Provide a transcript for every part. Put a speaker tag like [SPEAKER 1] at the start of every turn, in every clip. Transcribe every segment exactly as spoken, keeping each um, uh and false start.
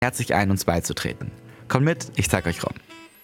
[SPEAKER 1] herzlich ein, uns beizutreten. Kommt mit, ich zeig euch rum.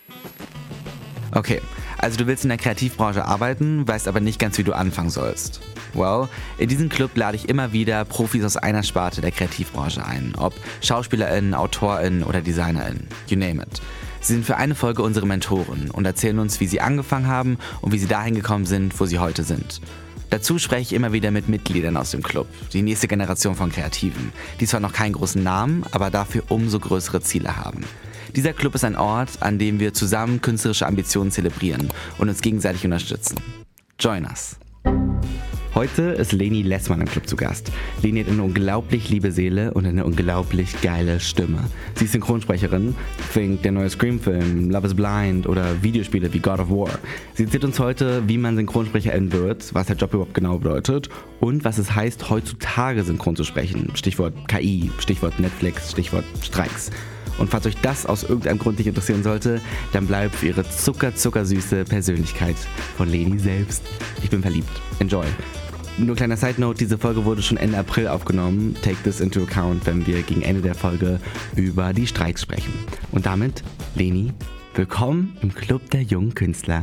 [SPEAKER 1] Okay, also du willst in der Kreativbranche arbeiten, weißt aber nicht ganz, wie du anfangen sollst. Well, in diesem Club lade ich immer wieder Profis aus einer Sparte der Kreativbranche ein. Ob SchauspielerInnen, AutorInnen oder DesignerInnen. You name it. Sie sind für eine Folge unsere Mentoren und erzählen uns, wie sie angefangen haben und wie sie dahin gekommen sind, wo sie heute sind. Dazu spreche ich immer wieder mit Mitgliedern aus dem Club, die nächste Generation von Kreativen, die zwar noch keinen großen Namen, aber dafür umso größere Ziele haben. Dieser Club ist ein Ort, an dem wir zusammen künstlerische Ambitionen zelebrieren und uns gegenseitig unterstützen. Join us! Heute ist Leni Lessmann im Club zu Gast. Leni hat eine unglaublich liebe Seele und eine unglaublich geile Stimme. Sie ist Synchronsprecherin, think der neue Scream-Film, Love is Blind oder Videospiele wie God of War. Sie erzählt uns heute, wie man Synchronsprecherin wird, was der Job überhaupt genau bedeutet und was es heißt, heutzutage synchron zu sprechen. Stichwort K I, Stichwort Netflix, Stichwort Streiks. Und falls euch das aus irgendeinem Grund nicht interessieren sollte, dann bleibt für ihre zucker-zuckersüße Persönlichkeit von Leni selbst. Ich bin verliebt. Enjoy. Nur kleiner Side-Note, diese Folge wurde schon Ende April aufgenommen. Take this into account, wenn wir gegen Ende der Folge über die Streiks sprechen. Und damit, Leni, willkommen im Club der jungen Künstler.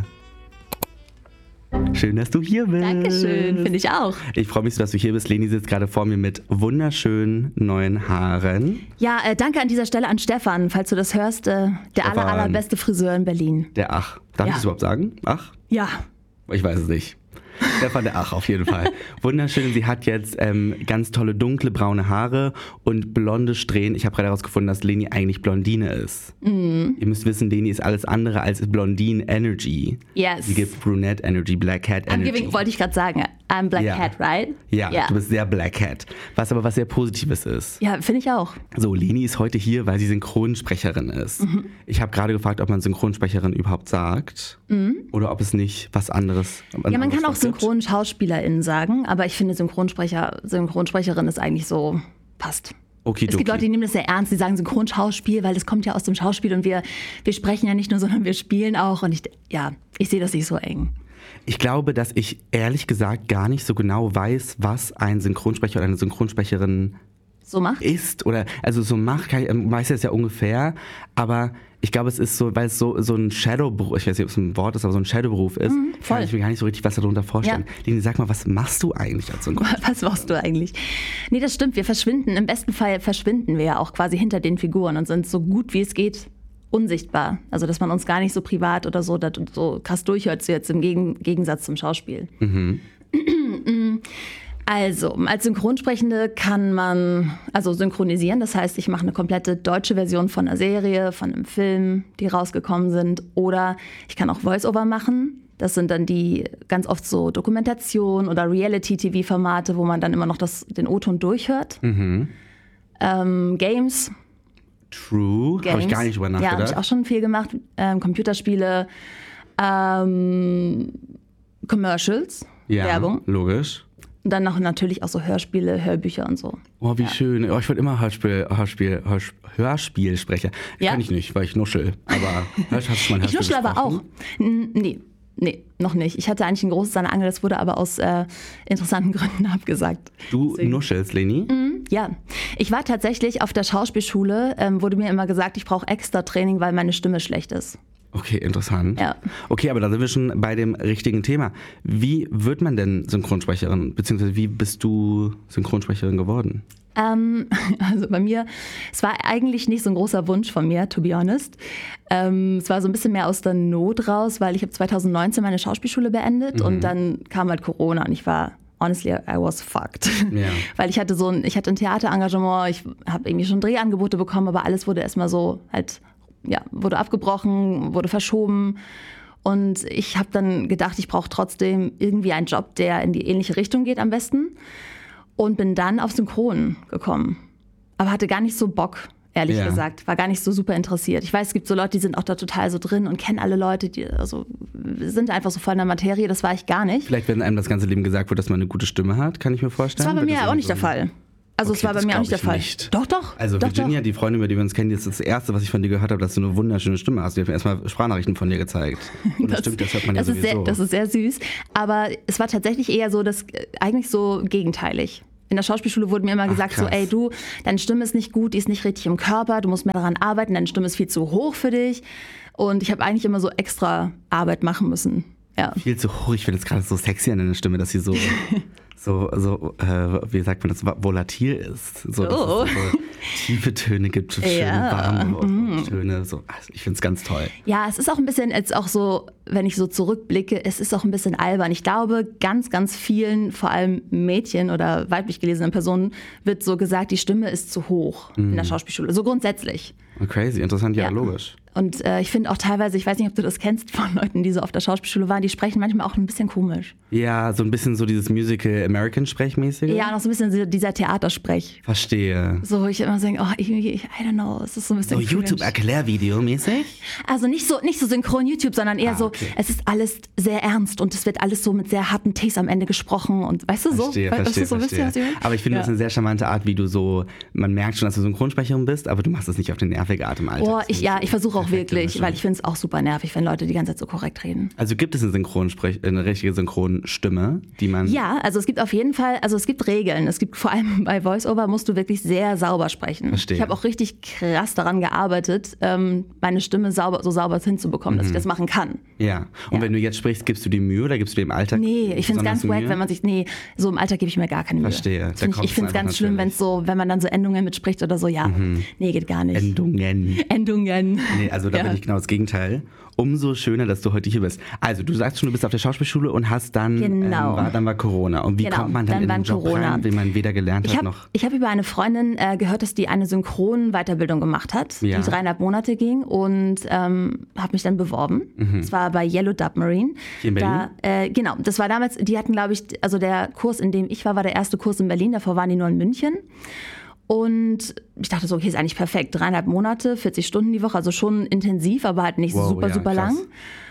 [SPEAKER 1] Schön, dass du hier bist.
[SPEAKER 2] Dankeschön, finde ich auch.
[SPEAKER 1] Ich freue mich so, dass du hier bist. Leni sitzt gerade vor mir mit wunderschönen neuen Haaren.
[SPEAKER 2] Ja, äh, danke an dieser Stelle an Stefan, falls du das hörst. Äh, der aller, allerbeste Friseur in Berlin.
[SPEAKER 1] Der Ach. Darf
[SPEAKER 2] ja.
[SPEAKER 1] ich das überhaupt sagen? Ach?
[SPEAKER 2] Ja.
[SPEAKER 1] Ich weiß es nicht. Stefan der Ach, auf jeden Fall. Wunderschön, sie hat jetzt ähm, ganz tolle dunkle braune Haare und blonde Strähnen. Ich habe gerade herausgefunden, dass Leni eigentlich Blondine ist.
[SPEAKER 2] Mm.
[SPEAKER 1] Ihr müsst wissen, Leni ist alles andere als Blondine Energy.
[SPEAKER 2] Yes.
[SPEAKER 1] Sie gibt Brunette Energy, Black Cat Energy.
[SPEAKER 2] I'm giving, wollte ich gerade sagen, I'm Black
[SPEAKER 1] ja.
[SPEAKER 2] Cat, right?
[SPEAKER 1] Ja,
[SPEAKER 2] ja,
[SPEAKER 1] du bist sehr Black Cat. Was aber was sehr Positives ist.
[SPEAKER 2] Ja, finde ich auch.
[SPEAKER 1] So, Leni ist heute hier, weil sie Synchronsprecherin ist. Mhm. Ich habe gerade gefragt, ob man Synchronsprecherin überhaupt sagt. Mhm. Oder ob es nicht was anderes ist.
[SPEAKER 2] Ja, man kann auch SynchronschauspielerInnen sagen, aber ich finde Synchronsprecher, Synchronsprecherin ist eigentlich so, passt.
[SPEAKER 1] Okay,
[SPEAKER 2] es gibt Leute, die nehmen das sehr ernst, die sagen Synchronschauspiel, weil das kommt ja aus dem Schauspiel und wir, wir sprechen ja nicht nur, sondern wir spielen auch. Und ich, ja, ich sehe das nicht so eng.
[SPEAKER 1] Ich glaube, dass ich ehrlich gesagt gar nicht so genau weiß, was ein Synchronsprecher oder eine Synchronsprecherin
[SPEAKER 2] so macht.
[SPEAKER 1] Ist oder also so macht, kann ich, weiß ich das ja ungefähr, aber ich glaube, es ist so, weil es so, so ein Shadowberuf, ich weiß nicht, ob es ein Wort ist, aber so ein Shadowberuf ist, mhm, kann ich mir gar nicht so richtig was darunter vorstellen. Ja. Leni, sag mal, was machst du eigentlich als Synchronsprecher?
[SPEAKER 2] Was machst du eigentlich? Nee, das stimmt, wir verschwinden, im besten Fall verschwinden wir ja auch quasi hinter den Figuren und sind so gut wie es geht unsichtbar. Also, dass man uns gar nicht so privat oder so, so krass durchhört, jetzt im Gegensatz zum Schauspiel. Mhm. Also, als Synchronsprechende kann man also synchronisieren. Das heißt, ich mache eine komplette deutsche Version von einer Serie, von einem Film, die rausgekommen sind. Oder ich kann auch Voice-Over machen. Das sind dann die ganz oft so Dokumentation- oder Reality-T V-Formate, wo man dann immer noch das, den O-Ton durchhört. Mhm. Ähm, Games.
[SPEAKER 1] True, habe ich gar nicht drüber nachgedacht.
[SPEAKER 2] Ja, habe ich auch schon viel gemacht. Ähm, Computerspiele, ähm, Commercials,
[SPEAKER 1] ja,
[SPEAKER 2] Werbung.
[SPEAKER 1] Logisch.
[SPEAKER 2] Und dann noch natürlich auch so Hörspiele, Hörbücher und so.
[SPEAKER 1] Oh, wie
[SPEAKER 2] ja.
[SPEAKER 1] schön. Oh, ich wollte immer Hörspiel, Hörspiel, Hörspiel, Hörspielsprecher.
[SPEAKER 2] Ja?
[SPEAKER 1] Kann ich nicht, weil ich nuschel. Aber hast du mal ein Hörspiel
[SPEAKER 2] Ich nuschel aber auch. N- nee. Nee, noch nicht. Ich hatte eigentlich ein großes an der Angel, das wurde aber aus äh, interessanten Gründen abgesagt.
[SPEAKER 1] Du
[SPEAKER 2] Deswegen.
[SPEAKER 1] nuschelst, Leni?
[SPEAKER 2] Mm, ja. Ich war tatsächlich auf der Schauspielschule, ähm, wurde mir immer gesagt, ich brauche extra Training, weil meine Stimme schlecht ist.
[SPEAKER 1] Okay, interessant.
[SPEAKER 2] Ja.
[SPEAKER 1] Okay, aber da sind wir schon bei dem richtigen Thema. Wie wird man denn Synchronsprecherin? Beziehungsweise wie bist du Synchronsprecherin geworden?
[SPEAKER 2] Ähm, also bei mir, es war eigentlich nicht so ein großer Wunsch von mir, to be honest. Ähm, es war so ein bisschen mehr aus der Not raus, weil ich habe zwanzig neunzehn meine Schauspielschule beendet mhm. und dann kam halt Corona und ich war, honestly, I was fucked. Ja. Weil ich hatte so ein, ich hatte ein Theaterengagement, ich habe irgendwie schon Drehangebote bekommen, aber alles wurde erstmal so halt, ja, wurde abgebrochen, wurde verschoben. Und ich habe dann gedacht, ich brauche trotzdem irgendwie einen Job, der in die ähnliche Richtung geht am besten. Und bin dann auf Synchron gekommen. Aber hatte gar nicht so Bock, ehrlich ja. gesagt. War gar nicht so super interessiert. Ich weiß, es gibt so Leute, die sind auch da total so drin und kennen alle Leute, die also, sind einfach so voll in der Materie. Das war ich gar nicht.
[SPEAKER 1] Vielleicht, wenn einem das ganze Leben gesagt wird, dass man eine gute Stimme hat, kann ich mir vorstellen.
[SPEAKER 2] Das war bei mir auch nicht
[SPEAKER 1] so
[SPEAKER 2] der Fall. Also
[SPEAKER 1] okay,
[SPEAKER 2] es war bei mir auch nicht der Fall.
[SPEAKER 1] Nicht.
[SPEAKER 2] Doch, doch.
[SPEAKER 1] Also
[SPEAKER 2] doch,
[SPEAKER 1] Virginia,
[SPEAKER 2] doch.
[SPEAKER 1] die Freundin, über die wir uns kennen, das ist das Erste, was ich von dir gehört habe, dass du eine wunderschöne Stimme hast. Die hat mir erstmal Sprachnachrichten von dir gezeigt. Und das, das stimmt, das hört man
[SPEAKER 2] das
[SPEAKER 1] ja
[SPEAKER 2] ist
[SPEAKER 1] sowieso.
[SPEAKER 2] Sehr, das ist sehr süß. Aber es war tatsächlich eher so, dass eigentlich so gegenteilig. In der Schauspielschule wurde mir immer gesagt,
[SPEAKER 1] Ach,
[SPEAKER 2] so, ey du, deine Stimme ist nicht gut, die ist nicht richtig im Körper, du musst mehr daran arbeiten, deine Stimme ist viel zu hoch für dich. Und ich habe eigentlich immer so extra Arbeit machen müssen. Ja.
[SPEAKER 1] Viel zu hoch. Ich finde es gerade so sexy an deiner Stimme, dass sie so, so, so äh, wie sagt man das, volatil ist. So, dass
[SPEAKER 2] Oh.
[SPEAKER 1] es so tiefe Töne gibt, so schöne
[SPEAKER 2] Ja.
[SPEAKER 1] warme
[SPEAKER 2] Mhm.
[SPEAKER 1] Töne. So. Also ich finde es ganz toll.
[SPEAKER 2] Ja, es ist auch ein bisschen, jetzt auch so, wenn ich so zurückblicke, es ist auch ein bisschen albern. Ich glaube, ganz, ganz vielen, vor allem Mädchen oder weiblich gelesenen Personen, wird so gesagt, die Stimme ist zu hoch in der Schauspielschule. So grundsätzlich.
[SPEAKER 1] Oh, crazy, interessant, ja,
[SPEAKER 2] Ja.
[SPEAKER 1] logisch.
[SPEAKER 2] Und äh, ich finde auch teilweise, ich weiß nicht, ob du das kennst von Leuten, die so auf der Schauspielschule waren, die sprechen manchmal auch ein bisschen komisch.
[SPEAKER 1] Ja, so ein bisschen so dieses Musical-American-Sprechmäßige.
[SPEAKER 2] Ja, noch so ein bisschen so dieser Theatersprech.
[SPEAKER 1] Verstehe.
[SPEAKER 2] So, ich immer so denke, oh, irgendwie, I don't know, es ist so ein bisschen
[SPEAKER 1] So
[SPEAKER 2] cringe.
[SPEAKER 1] YouTube-Erklärvideo mäßig?
[SPEAKER 2] Also nicht so, nicht so synchron YouTube, sondern eher
[SPEAKER 1] Ah,
[SPEAKER 2] so,
[SPEAKER 1] okay.
[SPEAKER 2] es ist alles sehr ernst und es wird alles so mit sehr harten Ts am Ende gesprochen und weißt du so?
[SPEAKER 1] Verstehe,
[SPEAKER 2] weißt
[SPEAKER 1] verstehe,
[SPEAKER 2] du so ein bisschen,
[SPEAKER 1] verstehe.
[SPEAKER 2] was ich meine?
[SPEAKER 1] Aber ich finde,
[SPEAKER 2] Ja.
[SPEAKER 1] das ist eine sehr charmante Art, wie du so, man merkt schon, dass du Synchronsprecherin bist, aber du machst es nicht auf die nervige Art im Alltag.
[SPEAKER 2] Boah,
[SPEAKER 1] Das
[SPEAKER 2] ich,
[SPEAKER 1] finde
[SPEAKER 2] ja,
[SPEAKER 1] so
[SPEAKER 2] ich versuche auch
[SPEAKER 1] perfekte
[SPEAKER 2] wirklich,
[SPEAKER 1] Mischung.
[SPEAKER 2] weil ich finde es auch super nervig, wenn Leute die ganze Zeit so korrekt reden.
[SPEAKER 1] Also gibt es eine Synchronsprech eine richtige Synchronstimme, die man...
[SPEAKER 2] Ja, also es gibt auf jeden Fall, also es gibt Regeln. Es gibt vor allem bei VoiceOver musst du wirklich sehr sauber sprechen.
[SPEAKER 1] Verstehe.
[SPEAKER 2] Ich habe auch richtig krass daran gearbeitet, ähm, meine Stimme sauber, so sauber hinzubekommen, dass ich das machen kann.
[SPEAKER 1] Ja. Und
[SPEAKER 2] Ja.
[SPEAKER 1] wenn du jetzt sprichst, gibst du dir Mühe oder gibst du dir im Alltag
[SPEAKER 2] Nee, ich finde es
[SPEAKER 1] besonders
[SPEAKER 2] ganz wack,
[SPEAKER 1] Mühe?
[SPEAKER 2] wenn man sich, nee, so im Alltag gebe ich mir gar keine Mühe.
[SPEAKER 1] Verstehe,
[SPEAKER 2] Das
[SPEAKER 1] da
[SPEAKER 2] find ich
[SPEAKER 1] kommt
[SPEAKER 2] ich
[SPEAKER 1] es
[SPEAKER 2] finde es
[SPEAKER 1] einfach
[SPEAKER 2] ganz schlimm, wenn es so, wenn man dann so Endungen mitspricht oder so, ja, nee, geht gar nicht.
[SPEAKER 1] Endungen.
[SPEAKER 2] Endungen.
[SPEAKER 1] Nee, also da
[SPEAKER 2] Ja.
[SPEAKER 1] bin ich genau das Gegenteil. Umso schöner, dass du heute hier bist. Also du sagst schon, du bist auf der Schauspielschule und hast dann,
[SPEAKER 2] Genau.
[SPEAKER 1] ähm, war, dann war Corona. Und wie
[SPEAKER 2] Genau,
[SPEAKER 1] kommt man dann,
[SPEAKER 2] dann
[SPEAKER 1] in
[SPEAKER 2] war
[SPEAKER 1] den Job
[SPEAKER 2] Corona.
[SPEAKER 1] rein, den man weder gelernt
[SPEAKER 2] Ich
[SPEAKER 1] hat
[SPEAKER 2] habe
[SPEAKER 1] noch...
[SPEAKER 2] hab über eine Freundin äh, gehört, dass die eine Synchron-Weiterbildung gemacht hat,
[SPEAKER 1] Ja.
[SPEAKER 2] die dreieinhalb Monate ging und ähm, habe mich dann beworben. Das war bei Yellow Dub Marine.
[SPEAKER 1] Mhm. Hier in Berlin?
[SPEAKER 2] Da, äh, genau, das war damals, die hatten, glaube ich, also der Kurs, in dem ich war, war der erste Kurs in Berlin, davor waren die nur in München. Und ich dachte so, okay, ist eigentlich perfekt. Dreieinhalb Monate, vierzig Stunden die Woche, also schon intensiv, aber halt nicht
[SPEAKER 1] Wow,
[SPEAKER 2] super,
[SPEAKER 1] ja,
[SPEAKER 2] super
[SPEAKER 1] krass.
[SPEAKER 2] lang.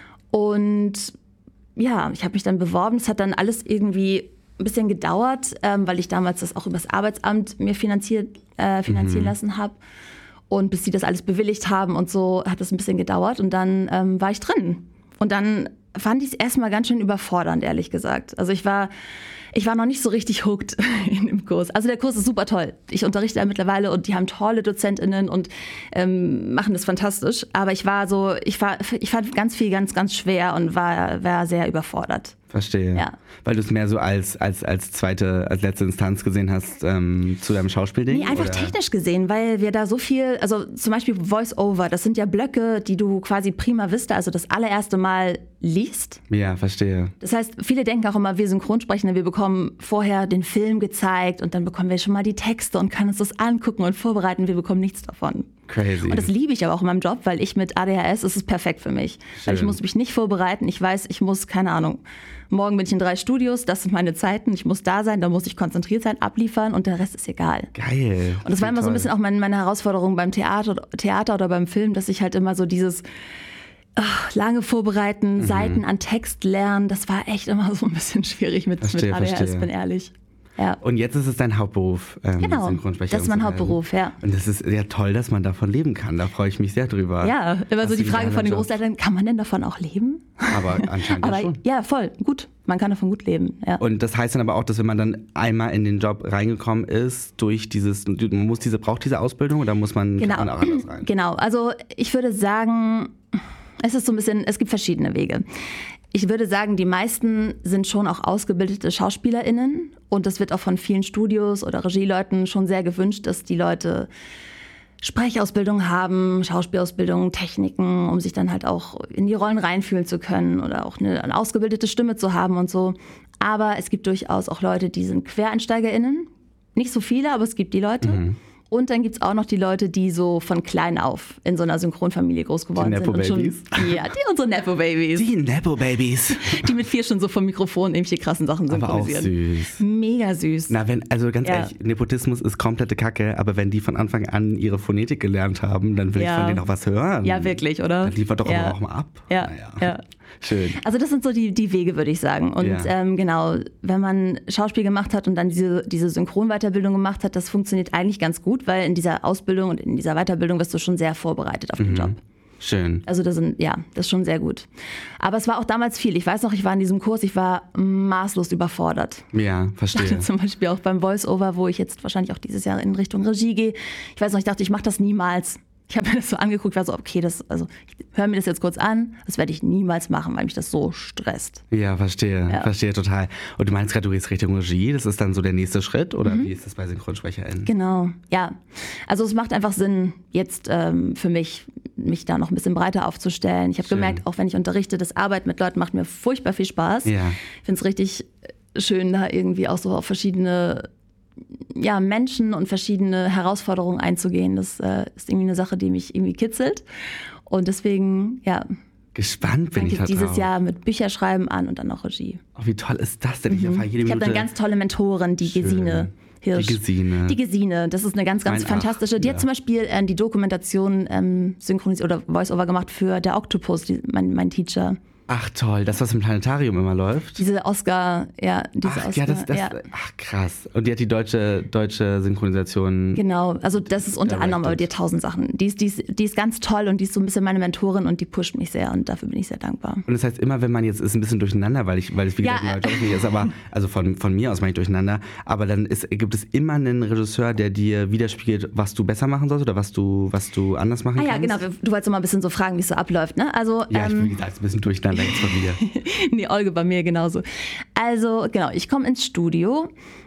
[SPEAKER 2] Und ja, ich habe mich dann beworben. Es hat dann alles irgendwie ein bisschen gedauert, ähm, weil ich damals das auch übers Arbeitsamt mir finanziert, äh, finanzieren lassen habe. Und bis sie das alles bewilligt haben und so, hat das ein bisschen gedauert. Und dann ähm, war ich drin. Und dann fand ich es erstmal ganz schön überfordernd, ehrlich gesagt. Also ich war, ich war noch nicht so richtig hooked in dem Kurs. Also der Kurs ist super toll. Ich unterrichte da mittlerweile und die haben tolle DozentInnen und ähm, machen das fantastisch. Aber ich war so, ich war, ich fand ganz viel ganz, ganz schwer und war, war sehr überfordert.
[SPEAKER 1] Verstehe.
[SPEAKER 2] Ja.
[SPEAKER 1] Weil du es mehr so als, als, als zweite, als letzte Instanz gesehen hast ähm, zu deinem Schauspielding?
[SPEAKER 2] Nee, einfach
[SPEAKER 1] oder?
[SPEAKER 2] technisch gesehen, weil wir da so viel, also zum Beispiel Voice-Over, das sind ja Blöcke, die du quasi prima vista, also das allererste Mal liest.
[SPEAKER 1] Ja, verstehe.
[SPEAKER 2] Das heißt, viele denken auch immer, wir Synchronsprechende, wir bekommen vorher den Film gezeigt und dann bekommen wir schon mal die Texte und können uns das angucken und vorbereiten. Wir bekommen nichts davon.
[SPEAKER 1] Crazy.
[SPEAKER 2] Und das liebe ich aber auch in meinem Job, weil ich mit A D H S, ist es perfekt für mich. Weil ich
[SPEAKER 1] Schön.
[SPEAKER 2] muss mich nicht vorbereiten. Ich weiß, ich muss, keine Ahnung, morgen bin ich in drei Studios, das sind meine Zeiten. Ich muss da sein, da muss ich konzentriert sein, abliefern und der Rest ist egal.
[SPEAKER 1] Geil.
[SPEAKER 2] Und das war immer so ein bisschen auch meine, meine Herausforderung beim Theater, Theater oder beim Film, dass ich halt immer so dieses ach, lange Vorbereiten,
[SPEAKER 1] Mhm.
[SPEAKER 2] Seiten an Text lernen, das war echt immer so ein bisschen schwierig mit,
[SPEAKER 1] Verstehe,
[SPEAKER 2] mit A D H S,
[SPEAKER 1] verstehe.
[SPEAKER 2] bin ehrlich. Ja.
[SPEAKER 1] Und jetzt ist es dein Hauptberuf, ähm,
[SPEAKER 2] Genau,
[SPEAKER 1] Synchronsprecherin
[SPEAKER 2] das ist mein
[SPEAKER 1] zu werden.
[SPEAKER 2] Hauptberuf, ja.
[SPEAKER 1] Und das ist ja toll, dass man davon leben kann. Da freue ich mich sehr drüber.
[SPEAKER 2] Ja, immer
[SPEAKER 1] Hast
[SPEAKER 2] so
[SPEAKER 1] du
[SPEAKER 2] die Frage
[SPEAKER 1] einen
[SPEAKER 2] von den
[SPEAKER 1] Job?
[SPEAKER 2] Großeltern, kann man denn davon auch leben?
[SPEAKER 1] Aber anscheinend
[SPEAKER 2] Aber
[SPEAKER 1] ja schon.
[SPEAKER 2] ja, voll, gut. Man kann davon gut leben, ja.
[SPEAKER 1] Und das heißt dann aber auch, dass wenn man dann einmal in den Job reingekommen ist, durch dieses, man muss diese, braucht diese Ausbildung oder muss man,
[SPEAKER 2] Genau.
[SPEAKER 1] kann man auch anders rein?
[SPEAKER 2] Genau, also ich würde sagen, es ist so ein bisschen, es gibt verschiedene Wege. Ich würde sagen, die meisten sind schon auch ausgebildete SchauspielerInnen und das wird auch von vielen Studios oder Regieleuten schon sehr gewünscht, dass die Leute Sprechausbildung haben, Schauspielausbildung, Techniken, um sich dann halt auch in die Rollen reinfühlen zu können oder auch eine, eine ausgebildete Stimme zu haben und so. Aber es gibt durchaus auch Leute, die sind QuereinsteigerInnen. Nicht so viele, aber es gibt die Leute.
[SPEAKER 1] Mhm.
[SPEAKER 2] Und dann gibt es auch noch die Leute, die so von klein auf in so einer Synchronfamilie groß geworden
[SPEAKER 1] Die
[SPEAKER 2] sind. Und schon,
[SPEAKER 1] Nepo-Babys?
[SPEAKER 2] ja, die unsere Nepo-Babys.
[SPEAKER 1] Die Nepo-Babys.
[SPEAKER 2] Die mit vier schon so vom Mikrofon irgendwelche krassen Sachen
[SPEAKER 1] Aber auch
[SPEAKER 2] synchronisieren.
[SPEAKER 1] süß.
[SPEAKER 2] Mega süß.
[SPEAKER 1] Na, wenn, also ganz
[SPEAKER 2] Ja.
[SPEAKER 1] ehrlich, Nepotismus ist komplette Kacke, aber wenn die von Anfang an ihre Phonetik gelernt haben, dann will
[SPEAKER 2] Ja.
[SPEAKER 1] ich von denen auch was hören.
[SPEAKER 2] Ja, wirklich, oder?
[SPEAKER 1] Dann liefert doch
[SPEAKER 2] Ja.
[SPEAKER 1] aber auch mal ab.
[SPEAKER 2] Ja,
[SPEAKER 1] Naja.
[SPEAKER 2] ja.
[SPEAKER 1] Schön.
[SPEAKER 2] Also das sind so die, die Wege, würde ich sagen. Und
[SPEAKER 1] Ja.
[SPEAKER 2] ähm, genau, wenn man Schauspiel gemacht hat und dann diese, diese Synchronweiterbildung gemacht hat, das funktioniert eigentlich ganz gut, weil in dieser Ausbildung und in dieser Weiterbildung wirst du schon sehr vorbereitet auf den Job.
[SPEAKER 1] Schön.
[SPEAKER 2] Also das sind, ja, das ist schon sehr gut. Aber es war auch damals viel. Ich weiß noch, ich war in diesem Kurs, ich war maßlos überfordert.
[SPEAKER 1] Ja, verstehe.
[SPEAKER 2] Zum Beispiel auch beim Voice-Over, wo ich jetzt wahrscheinlich auch dieses Jahr in Richtung Regie gehe. Ich weiß noch, ich dachte, ich mache das niemals. Ich habe mir das so angeguckt, war so, okay, das, also ich höre mir das jetzt kurz an, das werde ich niemals machen, weil mich das so stresst.
[SPEAKER 1] Ja, verstehe, ja. verstehe total. Und du meinst gerade, du gehst Richtung Regie, das ist dann so der nächste Schritt oder mhm. wie ist das bei SynchronsprecherInnen?
[SPEAKER 2] Genau, ja. Also es macht einfach Sinn, jetzt ähm, für mich, mich da noch ein bisschen breiter aufzustellen. Ich habe gemerkt, auch wenn ich unterrichte, das Arbeiten mit Leuten macht mir furchtbar viel Spaß.
[SPEAKER 1] Ja.
[SPEAKER 2] Ich finde es richtig schön, da irgendwie auch so auf verschiedene ja, Menschen und verschiedene Herausforderungen einzugehen. Das äh, ist irgendwie eine Sache, die mich irgendwie kitzelt. Und deswegen, ja.
[SPEAKER 1] Gespannt bin ich
[SPEAKER 2] da
[SPEAKER 1] dieses
[SPEAKER 2] drauf. Jahr mit Bücherschreiben an und dann noch Regie.
[SPEAKER 1] Oh, wie toll ist das denn? Ich,
[SPEAKER 2] mhm.
[SPEAKER 1] jede
[SPEAKER 2] ich habe eine ganz tolle Mentorin, die Schön. Gesine Hirsch.
[SPEAKER 1] Die Gesine.
[SPEAKER 2] Die Gesine, das ist eine ganz, ganz
[SPEAKER 1] mein
[SPEAKER 2] fantastische.
[SPEAKER 1] Ach,
[SPEAKER 2] die
[SPEAKER 1] ja.
[SPEAKER 2] hat zum Beispiel äh, die Dokumentation ähm, synchronisiert oder Voice-Over gemacht für Der Octopus, die, mein, mein Teacher.
[SPEAKER 1] Ach toll, das, was im Planetarium immer läuft.
[SPEAKER 2] Diese Oscar, ja, diese
[SPEAKER 1] ach,
[SPEAKER 2] Oscar.
[SPEAKER 1] Ja, das, das,
[SPEAKER 2] ja.
[SPEAKER 1] Ach krass. Und die hat die deutsche, deutsche Synchronisation.
[SPEAKER 2] Genau, also das ist unter
[SPEAKER 1] directed.
[SPEAKER 2] anderem aber die tausend Sachen. Die ist, die, ist, die ist ganz toll und die ist so ein bisschen meine Mentorin und die pusht mich sehr und dafür bin ich sehr dankbar.
[SPEAKER 1] Und das heißt immer, wenn man jetzt ist ein bisschen durcheinander, weil ich, weil es wie gesagt
[SPEAKER 2] ja.
[SPEAKER 1] ein neuer Job nicht ist, aber also von, von mir aus meine ich durcheinander, aber dann ist, gibt es immer einen Regisseur, der dir widerspiegelt, was du besser machen sollst oder was du, was du anders machen
[SPEAKER 2] ah,
[SPEAKER 1] kannst.
[SPEAKER 2] Ja, genau. Du wolltest mal ein bisschen so fragen, wie es so abläuft, ne? Also,
[SPEAKER 1] ja, ich
[SPEAKER 2] ähm,
[SPEAKER 1] wie gesagt, ein bisschen durcheinander jetzt von mir.
[SPEAKER 2] Nee, Olge bei mir genauso. Also genau, ich komme ins Studio,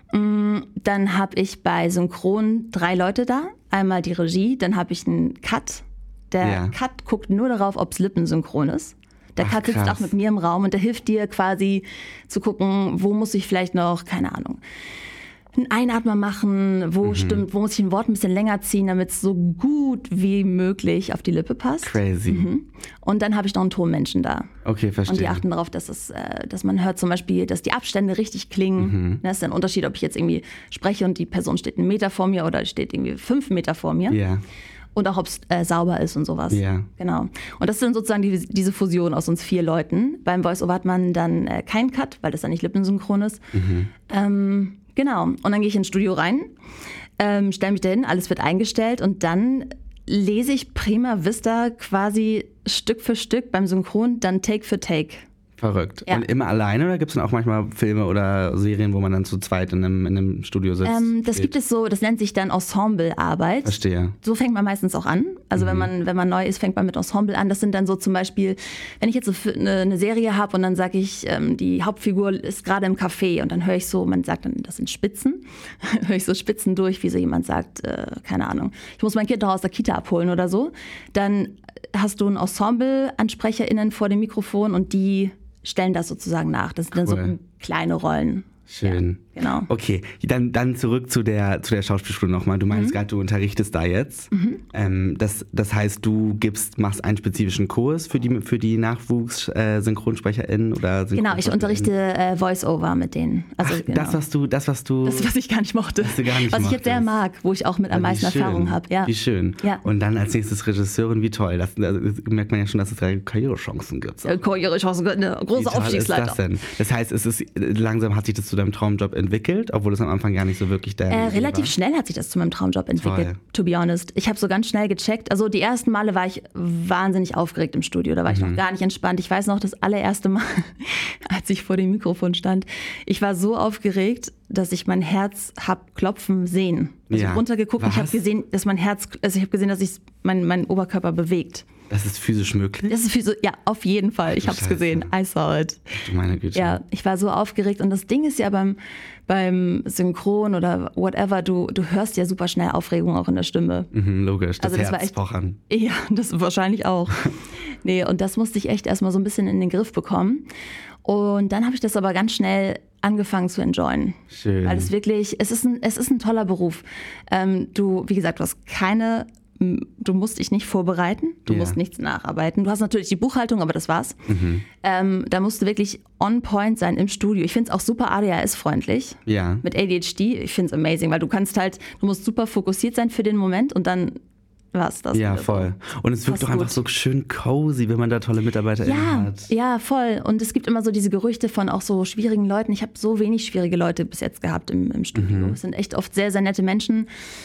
[SPEAKER 2] dann habe ich bei Synchron drei Leute da. Einmal die Regie, dann habe ich einen Cut. Der
[SPEAKER 1] Ja.
[SPEAKER 2] Cut guckt nur darauf, ob es lippensynchron ist. Der
[SPEAKER 1] Ach,
[SPEAKER 2] Cut sitzt
[SPEAKER 1] krass.
[SPEAKER 2] auch mit mir im Raum und der hilft dir quasi zu gucken, wo muss ich vielleicht noch, keine Ahnung, einen Einatmer machen, wo
[SPEAKER 1] Mhm.
[SPEAKER 2] stimmt, wo muss ich ein Wort ein bisschen länger ziehen, damit es so gut wie möglich auf die Lippe passt.
[SPEAKER 1] Crazy.
[SPEAKER 2] Mhm. Und dann habe ich noch einen Tonmenschen da.
[SPEAKER 1] Okay, verstehe.
[SPEAKER 2] Und die achten darauf, dass, es, äh, dass man hört zum Beispiel, dass die Abstände richtig klingen.
[SPEAKER 1] Mhm.
[SPEAKER 2] Das ist ein Unterschied, ob ich jetzt irgendwie spreche und die Person steht einen Meter vor mir oder steht irgendwie fünf Meter vor mir.
[SPEAKER 1] Ja.
[SPEAKER 2] Und auch, ob es äh, sauber ist und sowas.
[SPEAKER 1] Ja.
[SPEAKER 2] Genau. Und das sind sozusagen die, diese Fusion aus uns vier Leuten. Beim Voice-Over hat man dann äh, keinen Cut, weil das dann nicht lippensynchron ist.
[SPEAKER 1] Mhm.
[SPEAKER 2] Ähm, genau. Und dann gehe ich ins Studio rein, ähm, stelle mich dahin, alles wird eingestellt und dann lese ich prima vista quasi Stück für Stück beim Synchron, dann Take für Take.
[SPEAKER 1] Verrückt.
[SPEAKER 2] Ja.
[SPEAKER 1] Und immer alleine oder gibt es dann auch manchmal Filme oder Serien, wo man dann zu zweit in einem, in einem Studio sitzt?
[SPEAKER 2] Ähm, das gibt es so, das nennt sich dann Ensemblearbeit.
[SPEAKER 1] Verstehe.
[SPEAKER 2] So fängt man meistens auch an. Also mhm. wenn man wenn man neu ist, fängt man mit Ensemble an. Das sind dann so zum Beispiel, wenn ich jetzt so eine, eine Serie habe und dann sage ich, ähm, die Hauptfigur ist gerade im Café und dann höre ich so, man sagt dann, das sind Spitzen, höre ich so Spitzen durch, wie so jemand sagt, äh, keine Ahnung, ich muss mein Kind noch aus der Kita abholen oder so. Dann hast du ein Ensemble-AnsprecherInnen vor dem Mikrofon und die stellen das sozusagen nach. Das sind
[SPEAKER 1] Cool.
[SPEAKER 2] dann so kleine Rollen.
[SPEAKER 1] Schön.
[SPEAKER 2] Ja, genau.
[SPEAKER 1] Okay, dann, dann zurück zu der, zu der Schauspielschule nochmal. Du meinst
[SPEAKER 2] Mhm.
[SPEAKER 1] gerade, du unterrichtest da jetzt.
[SPEAKER 2] Mhm.
[SPEAKER 1] Ähm, das, das heißt, du gibst, machst einen spezifischen Kurs für die, für die Nachwuchs-SynchronsprecherInnen oder
[SPEAKER 2] Genau, ich unterrichte äh, Voice-Over mit denen. Also,
[SPEAKER 1] Ach,
[SPEAKER 2] genau.
[SPEAKER 1] das, was du, das, was du...
[SPEAKER 2] Das, was ich gar nicht mochte.
[SPEAKER 1] Was du gar nicht
[SPEAKER 2] was ich jetzt sehr
[SPEAKER 1] mochtest.
[SPEAKER 2] mag, wo ich auch mit am
[SPEAKER 1] Ah, wie
[SPEAKER 2] meisten
[SPEAKER 1] schön.
[SPEAKER 2] Erfahrung habe. Ja.
[SPEAKER 1] Wie schön.
[SPEAKER 2] Ja.
[SPEAKER 1] Und dann als nächstes Regisseurin, wie toll. Das, das merkt man ja schon, dass es drei Karrierechancen gibt.
[SPEAKER 2] Äh, Karrierechancen, eine
[SPEAKER 1] Wie
[SPEAKER 2] große
[SPEAKER 1] toll ist
[SPEAKER 2] Aufstiegsleiter.
[SPEAKER 1] das denn? Das heißt, es ist, langsam hat sich das zu deinem Traumjob entwickelt, obwohl es am Anfang gar nicht so wirklich dein
[SPEAKER 2] Äh,
[SPEAKER 1] Idee
[SPEAKER 2] relativ
[SPEAKER 1] war?
[SPEAKER 2] schnell hat sich das zu meinem Traumjob entwickelt,
[SPEAKER 1] Toll.
[SPEAKER 2] to be honest. Ich habe so ganz schnell gecheckt. Also die ersten Male war ich wahnsinnig aufgeregt im Studio. Da war ich
[SPEAKER 1] Mhm.
[SPEAKER 2] noch gar nicht entspannt. Ich weiß noch, das allererste Mal, als ich vor dem Mikrofon stand, ich war so aufgeregt, dass ich mein Herz hab klopfen sehen. Also ich
[SPEAKER 1] Ja.
[SPEAKER 2] habe runtergeguckt und ich habe
[SPEAKER 1] Was?
[SPEAKER 2] gesehen, dass mein Herz, also ich habe gesehen, dass sich mein, mein Oberkörper bewegt.
[SPEAKER 1] Das ist physisch möglich?
[SPEAKER 2] Das ist wie so, ja, auf jeden Fall. Ich
[SPEAKER 1] du
[SPEAKER 2] habe es
[SPEAKER 1] Scheiße.
[SPEAKER 2] gesehen. I saw it.
[SPEAKER 1] Du meine Güte.
[SPEAKER 2] Ja, ich war so aufgeregt. Und das Ding ist ja beim, beim Synchron oder whatever, du, du hörst ja super schnell Aufregung auch in der Stimme.
[SPEAKER 1] Mhm, logisch, das
[SPEAKER 2] Also das war
[SPEAKER 1] Herz
[SPEAKER 2] echt-
[SPEAKER 1] pochern.
[SPEAKER 2] Ja, das wahrscheinlich auch. Nee, und das musste ich echt erstmal so ein bisschen in den Griff bekommen. Und dann habe ich das aber ganz schnell angefangen zu enjoyen.
[SPEAKER 1] Schön.
[SPEAKER 2] Weil es wirklich, es ist ein, es ist ein toller Beruf. Ähm, du, wie gesagt, du hast keine, du musst dich nicht vorbereiten, du
[SPEAKER 1] Ja.
[SPEAKER 2] musst nichts nacharbeiten. Du hast natürlich die Buchhaltung, aber das war's.
[SPEAKER 1] Mhm.
[SPEAKER 2] Ähm, da musst du wirklich on point sein im Studio. Ich finde es auch super A D H S-freundlich.
[SPEAKER 1] Ja.
[SPEAKER 2] Mit A D H D, ich finde es amazing, weil du kannst halt, du musst super fokussiert sein für den Moment und dann war's das.
[SPEAKER 1] Ja,
[SPEAKER 2] wieder so.
[SPEAKER 1] voll. Und es wirkt
[SPEAKER 2] Passt
[SPEAKER 1] doch einfach
[SPEAKER 2] gut.
[SPEAKER 1] so schön cozy, wenn man da tolle MitarbeiterInnen
[SPEAKER 2] Ja,
[SPEAKER 1] hat.
[SPEAKER 2] ja, voll. Und es gibt immer so diese Gerüchte von auch so schwierigen Leuten. Ich habe so wenig schwierige Leute bis jetzt gehabt im, im Studio.
[SPEAKER 1] Mhm.
[SPEAKER 2] Es sind echt oft sehr, sehr nette Menschen.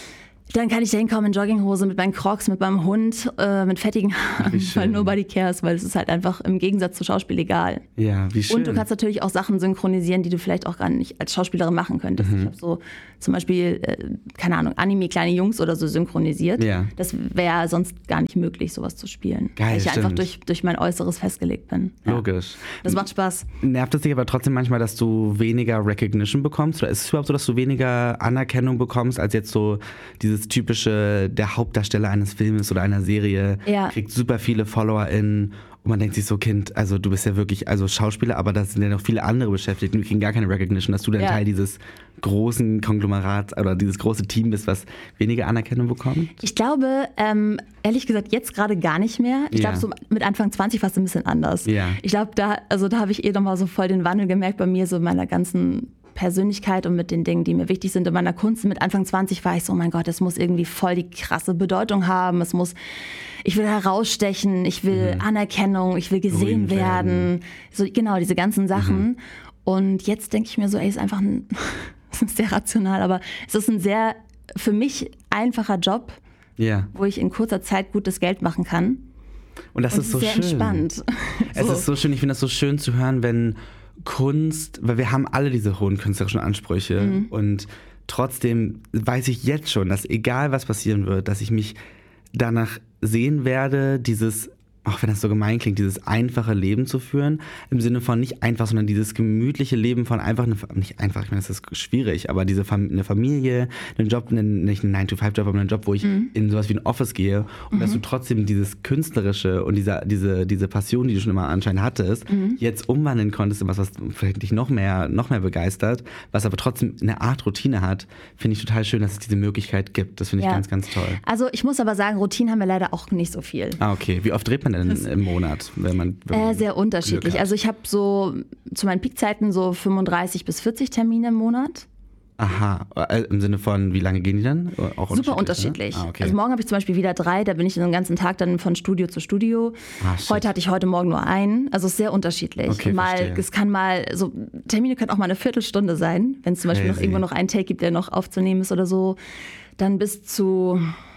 [SPEAKER 2] Dann kann ich da hinkommen in Jogginghose mit meinen Crocs, mit meinem Hund, äh, mit fettigen Haaren, weil nobody cares, weil es ist halt einfach im Gegensatz zu Schauspiel egal.
[SPEAKER 1] Ja, wie schön.
[SPEAKER 2] Und du kannst natürlich auch Sachen synchronisieren, die du vielleicht auch gar nicht als Schauspielerin machen könntest. Mhm. Ich habe so zum Beispiel, äh, keine Ahnung, Anime Kleine Jungs oder so synchronisiert. Ja. Das wäre sonst gar nicht möglich, sowas zu spielen.
[SPEAKER 1] Geil,
[SPEAKER 2] weil ich
[SPEAKER 1] stimmt.
[SPEAKER 2] einfach durch, durch mein Äußeres festgelegt bin. Ja.
[SPEAKER 1] Logisch.
[SPEAKER 2] Das macht Spaß.
[SPEAKER 1] Nervt es dich aber trotzdem manchmal, dass du weniger Recognition bekommst? Oder ist es überhaupt so, dass du weniger Anerkennung bekommst, als jetzt so dieses typische, der Hauptdarsteller eines Filmes oder einer Serie
[SPEAKER 2] ja.
[SPEAKER 1] kriegt super viele FollowerInnen und man denkt sich so, Kind, also du bist ja wirklich also Schauspieler, aber da sind ja noch viele andere beschäftigt und die kriegen gar keine Recognition, dass du dann ja. Teil dieses großen Konglomerats oder dieses große Team bist, was weniger Anerkennung bekommt?
[SPEAKER 2] Ich glaube, ähm, ehrlich gesagt, jetzt gerade gar nicht mehr. Ich ja. glaube, so mit Anfang zwanzig war es ein bisschen anders.
[SPEAKER 1] Ja.
[SPEAKER 2] Ich glaube, da, also da habe ich eh nochmal so voll den Wandel gemerkt bei mir, so in meiner ganzen Persönlichkeit und mit den Dingen, die mir wichtig sind in meiner Kunst. Mit Anfang zwanzig war ich so, oh mein Gott, es muss irgendwie voll die krasse Bedeutung haben. Es muss, ich will herausstechen, ich will mhm. Anerkennung, ich will gesehen werden. werden. So, genau, diese ganzen Sachen. Mhm. Und jetzt denke ich mir so, ey, ist einfach ein, das ist sehr rational, aber es ist ein sehr, für mich einfacher Job,
[SPEAKER 1] ja.
[SPEAKER 2] wo ich in kurzer Zeit gutes Geld machen kann.
[SPEAKER 1] Und das
[SPEAKER 2] und
[SPEAKER 1] ist so
[SPEAKER 2] sehr
[SPEAKER 1] schön.
[SPEAKER 2] entspannt.
[SPEAKER 1] Es
[SPEAKER 2] so.
[SPEAKER 1] ist so schön, ich finde das so schön zu hören, wenn Kunst, weil wir haben alle diese hohen künstlerischen Ansprüche mhm. und trotzdem weiß ich jetzt schon, dass egal was passieren wird, dass ich mich danach sehen werde, dieses, auch wenn das so gemein klingt, dieses einfache Leben zu führen, im Sinne von nicht einfach, sondern dieses gemütliche Leben von einfach, eine, nicht einfach, ich meine, das ist schwierig, aber diese Fam- eine Familie, einen Job, einen, nicht einen nine to five Job, aber einen Job, wo ich mhm. in sowas wie ein Office gehe und mhm. dass du trotzdem dieses Künstlerische und diese, diese, diese Passion, die du schon immer anscheinend hattest, mhm. jetzt umwandeln konntest in was, was vielleicht dich noch mehr, noch mehr begeistert, was aber trotzdem eine Art Routine hat, finde ich total schön, dass es diese Möglichkeit gibt. Das finde ich ja. ganz, ganz toll.
[SPEAKER 2] Also ich muss aber sagen, Routinen haben wir leider auch nicht so viel.
[SPEAKER 1] Ah, okay. Wie oft dreht man denn im Monat, wenn man, wenn man
[SPEAKER 2] äh, sehr unterschiedlich. Also ich habe so zu meinen Peakzeiten so fünfunddreißig bis vierzig Termine im Monat.
[SPEAKER 1] Aha, im Sinne von, wie lange gehen die dann? Auch
[SPEAKER 2] Super unterschiedlich.
[SPEAKER 1] Ah, okay.
[SPEAKER 2] Also morgen habe ich zum Beispiel wieder drei, da bin ich den ganzen Tag dann von Studio zu Studio.
[SPEAKER 1] Ah,
[SPEAKER 2] heute hatte ich heute Morgen nur einen, also es ist sehr unterschiedlich.
[SPEAKER 1] Okay,
[SPEAKER 2] mal,
[SPEAKER 1] verstehe.
[SPEAKER 2] es kann mal, so Termine können auch mal eine Viertelstunde sein, wenn es zum Beispiel
[SPEAKER 1] Crazy.
[SPEAKER 2] noch irgendwo noch einen Take gibt, der noch aufzunehmen ist oder so. Dann bis zu...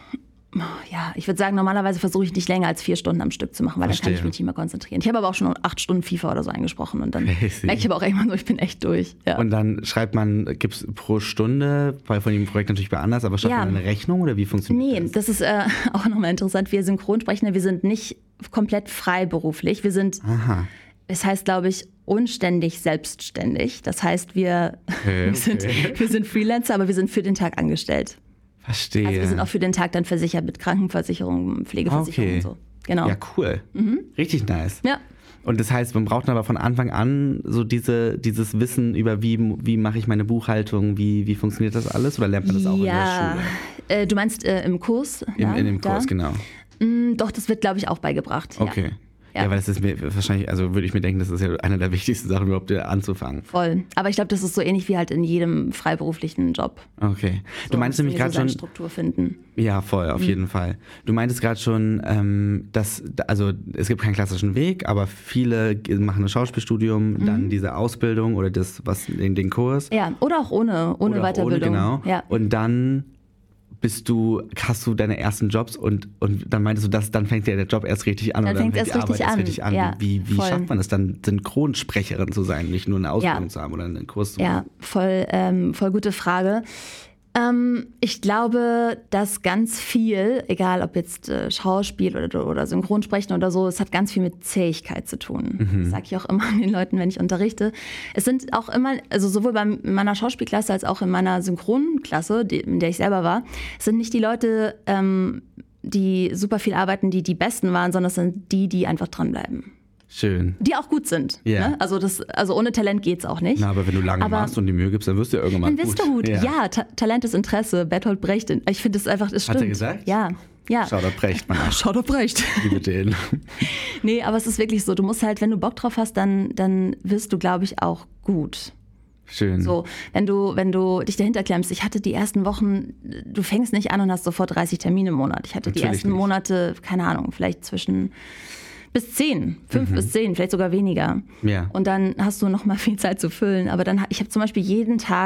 [SPEAKER 2] Ja, ich würde sagen, normalerweise versuche ich nicht länger als vier Stunden am Stück zu machen, weil
[SPEAKER 1] Verstehe.
[SPEAKER 2] dann kann ich mich nicht mehr konzentrieren. Ich habe aber auch schon acht Stunden FIFA oder so eingesprochen und dann
[SPEAKER 1] Crazy.
[SPEAKER 2] merke ich aber auch irgendwann so, ich bin echt durch. Ja.
[SPEAKER 1] Und dann schreibt man, gibt es pro Stunde, weil von dem Projekt natürlich bei anders, aber schreibt
[SPEAKER 2] Ja.
[SPEAKER 1] man eine Rechnung oder wie funktioniert
[SPEAKER 2] Nee,
[SPEAKER 1] das?
[SPEAKER 2] das ist äh, auch nochmal interessant. Wir Synchronsprechende, wir sind nicht komplett freiberuflich. Wir sind,
[SPEAKER 1] Aha.
[SPEAKER 2] es heißt, glaube ich, unständig selbstständig. Das heißt, wir,
[SPEAKER 1] Okay,
[SPEAKER 2] wir, sind,
[SPEAKER 1] okay.
[SPEAKER 2] wir sind Freelancer, aber wir sind für den Tag angestellt.
[SPEAKER 1] Verstehe.
[SPEAKER 2] Also wir sind auch für den Tag dann versichert mit Krankenversicherung, Pflegeversicherung
[SPEAKER 1] Okay.
[SPEAKER 2] und so. Genau.
[SPEAKER 1] Ja, cool.
[SPEAKER 2] Mhm.
[SPEAKER 1] Richtig nice.
[SPEAKER 2] Ja.
[SPEAKER 1] Und das heißt, man braucht aber von Anfang an so diese, dieses Wissen über wie, wie mache ich meine Buchhaltung, wie, wie funktioniert das alles oder lernt man das auch
[SPEAKER 2] ja.
[SPEAKER 1] in der Schule?
[SPEAKER 2] Äh, du meinst äh, im Kurs?
[SPEAKER 1] In,
[SPEAKER 2] ja,
[SPEAKER 1] in dem
[SPEAKER 2] da?
[SPEAKER 1] Kurs, genau.
[SPEAKER 2] Mm, doch, das wird, glaube ich, auch beigebracht.
[SPEAKER 1] Okay.
[SPEAKER 2] Ja.
[SPEAKER 1] Ja, weil das ist mir wahrscheinlich, also würde ich mir denken, das ist ja eine der wichtigsten Sachen überhaupt äh, anzufangen.
[SPEAKER 2] Voll. Aber ich glaube, das ist so ähnlich wie halt in jedem freiberuflichen Job.
[SPEAKER 1] Okay.
[SPEAKER 2] So,
[SPEAKER 1] Du meinst nämlich
[SPEAKER 2] so
[SPEAKER 1] gerade
[SPEAKER 2] seine
[SPEAKER 1] schon.
[SPEAKER 2] Struktur finden.
[SPEAKER 1] Ja, voll, auf
[SPEAKER 2] Mhm.
[SPEAKER 1] jeden Fall. Du meintest gerade schon, ähm, dass, also es gibt keinen klassischen Weg, aber viele g- machen ein Schauspielstudium,
[SPEAKER 2] Mhm.
[SPEAKER 1] dann diese Ausbildung oder das, was den, den Kurs.
[SPEAKER 2] Ja, oder auch ohne, ohne
[SPEAKER 1] Oder auch
[SPEAKER 2] Weiterbildung.
[SPEAKER 1] Ohne, genau.
[SPEAKER 2] Ja.
[SPEAKER 1] Und dann bist du, hast du deine ersten Jobs und, und dann meintest du, dass dann fängt ja der Job erst richtig an
[SPEAKER 2] Dann
[SPEAKER 1] oder dann
[SPEAKER 2] fängt
[SPEAKER 1] fängt
[SPEAKER 2] es
[SPEAKER 1] die Arbeit
[SPEAKER 2] richtig
[SPEAKER 1] erst
[SPEAKER 2] an.
[SPEAKER 1] richtig an.
[SPEAKER 2] Ja,
[SPEAKER 1] wie wie
[SPEAKER 2] voll.
[SPEAKER 1] schafft man es dann, Synchronsprecherin zu sein, nicht nur eine Ausbildung
[SPEAKER 2] Ja.
[SPEAKER 1] zu haben oder einen Kurs zu
[SPEAKER 2] Ja,
[SPEAKER 1] machen?
[SPEAKER 2] voll, ähm, voll gute Frage. Ähm, ich glaube, dass ganz viel, egal ob jetzt äh, Schauspiel oder, oder Synchronsprechen oder so, es hat ganz viel mit Zähigkeit zu tun.
[SPEAKER 1] Mhm.
[SPEAKER 2] Das sage ich auch immer den Leuten, wenn ich unterrichte. Es sind auch immer, also sowohl bei meiner Schauspielklasse als auch in meiner Synchronklasse, die, in der ich selber war, es sind nicht die Leute, ähm, die super viel arbeiten, die die Besten waren, sondern es sind die, die einfach dranbleiben.
[SPEAKER 1] Schön.
[SPEAKER 2] Die auch gut sind.
[SPEAKER 1] Ja.
[SPEAKER 2] Ne? Also, das, also ohne Talent geht's auch nicht.
[SPEAKER 1] Na, aber wenn du lange
[SPEAKER 2] Aber-
[SPEAKER 1] machst und die Mühe gibst, dann wirst du ja irgendwann
[SPEAKER 2] Dann
[SPEAKER 1] gut.
[SPEAKER 2] bist du gut. Ja, Ta- Talent ist Interesse. Bertolt Brecht. Ich finde es einfach, es
[SPEAKER 1] Hat
[SPEAKER 2] stimmt.
[SPEAKER 1] er gesagt?
[SPEAKER 2] Ja. Ja.
[SPEAKER 1] Schau, da Brecht man nach.
[SPEAKER 2] Shoutout Brecht.
[SPEAKER 1] Liebe den.
[SPEAKER 2] Nee, aber es ist wirklich so. Du musst halt, wenn du Bock drauf hast, dann, dann wirst du, glaube ich, auch gut.
[SPEAKER 1] Schön.
[SPEAKER 2] So, wenn du, wenn du dich dahinter klemmst. Ich hatte die ersten Wochen, du fängst nicht an und hast sofort dreißig Termine im Monat. Ich hatte die
[SPEAKER 1] Natürlich
[SPEAKER 2] ersten
[SPEAKER 1] nicht.
[SPEAKER 2] Monate, keine Ahnung, vielleicht zwischen bis zehn, fünf bis zehn, vielleicht sogar weniger.
[SPEAKER 1] Ja.
[SPEAKER 2] Und dann hast du noch mal viel Zeit zu füllen. Aber dann, ich habe zum Beispiel jeden Tag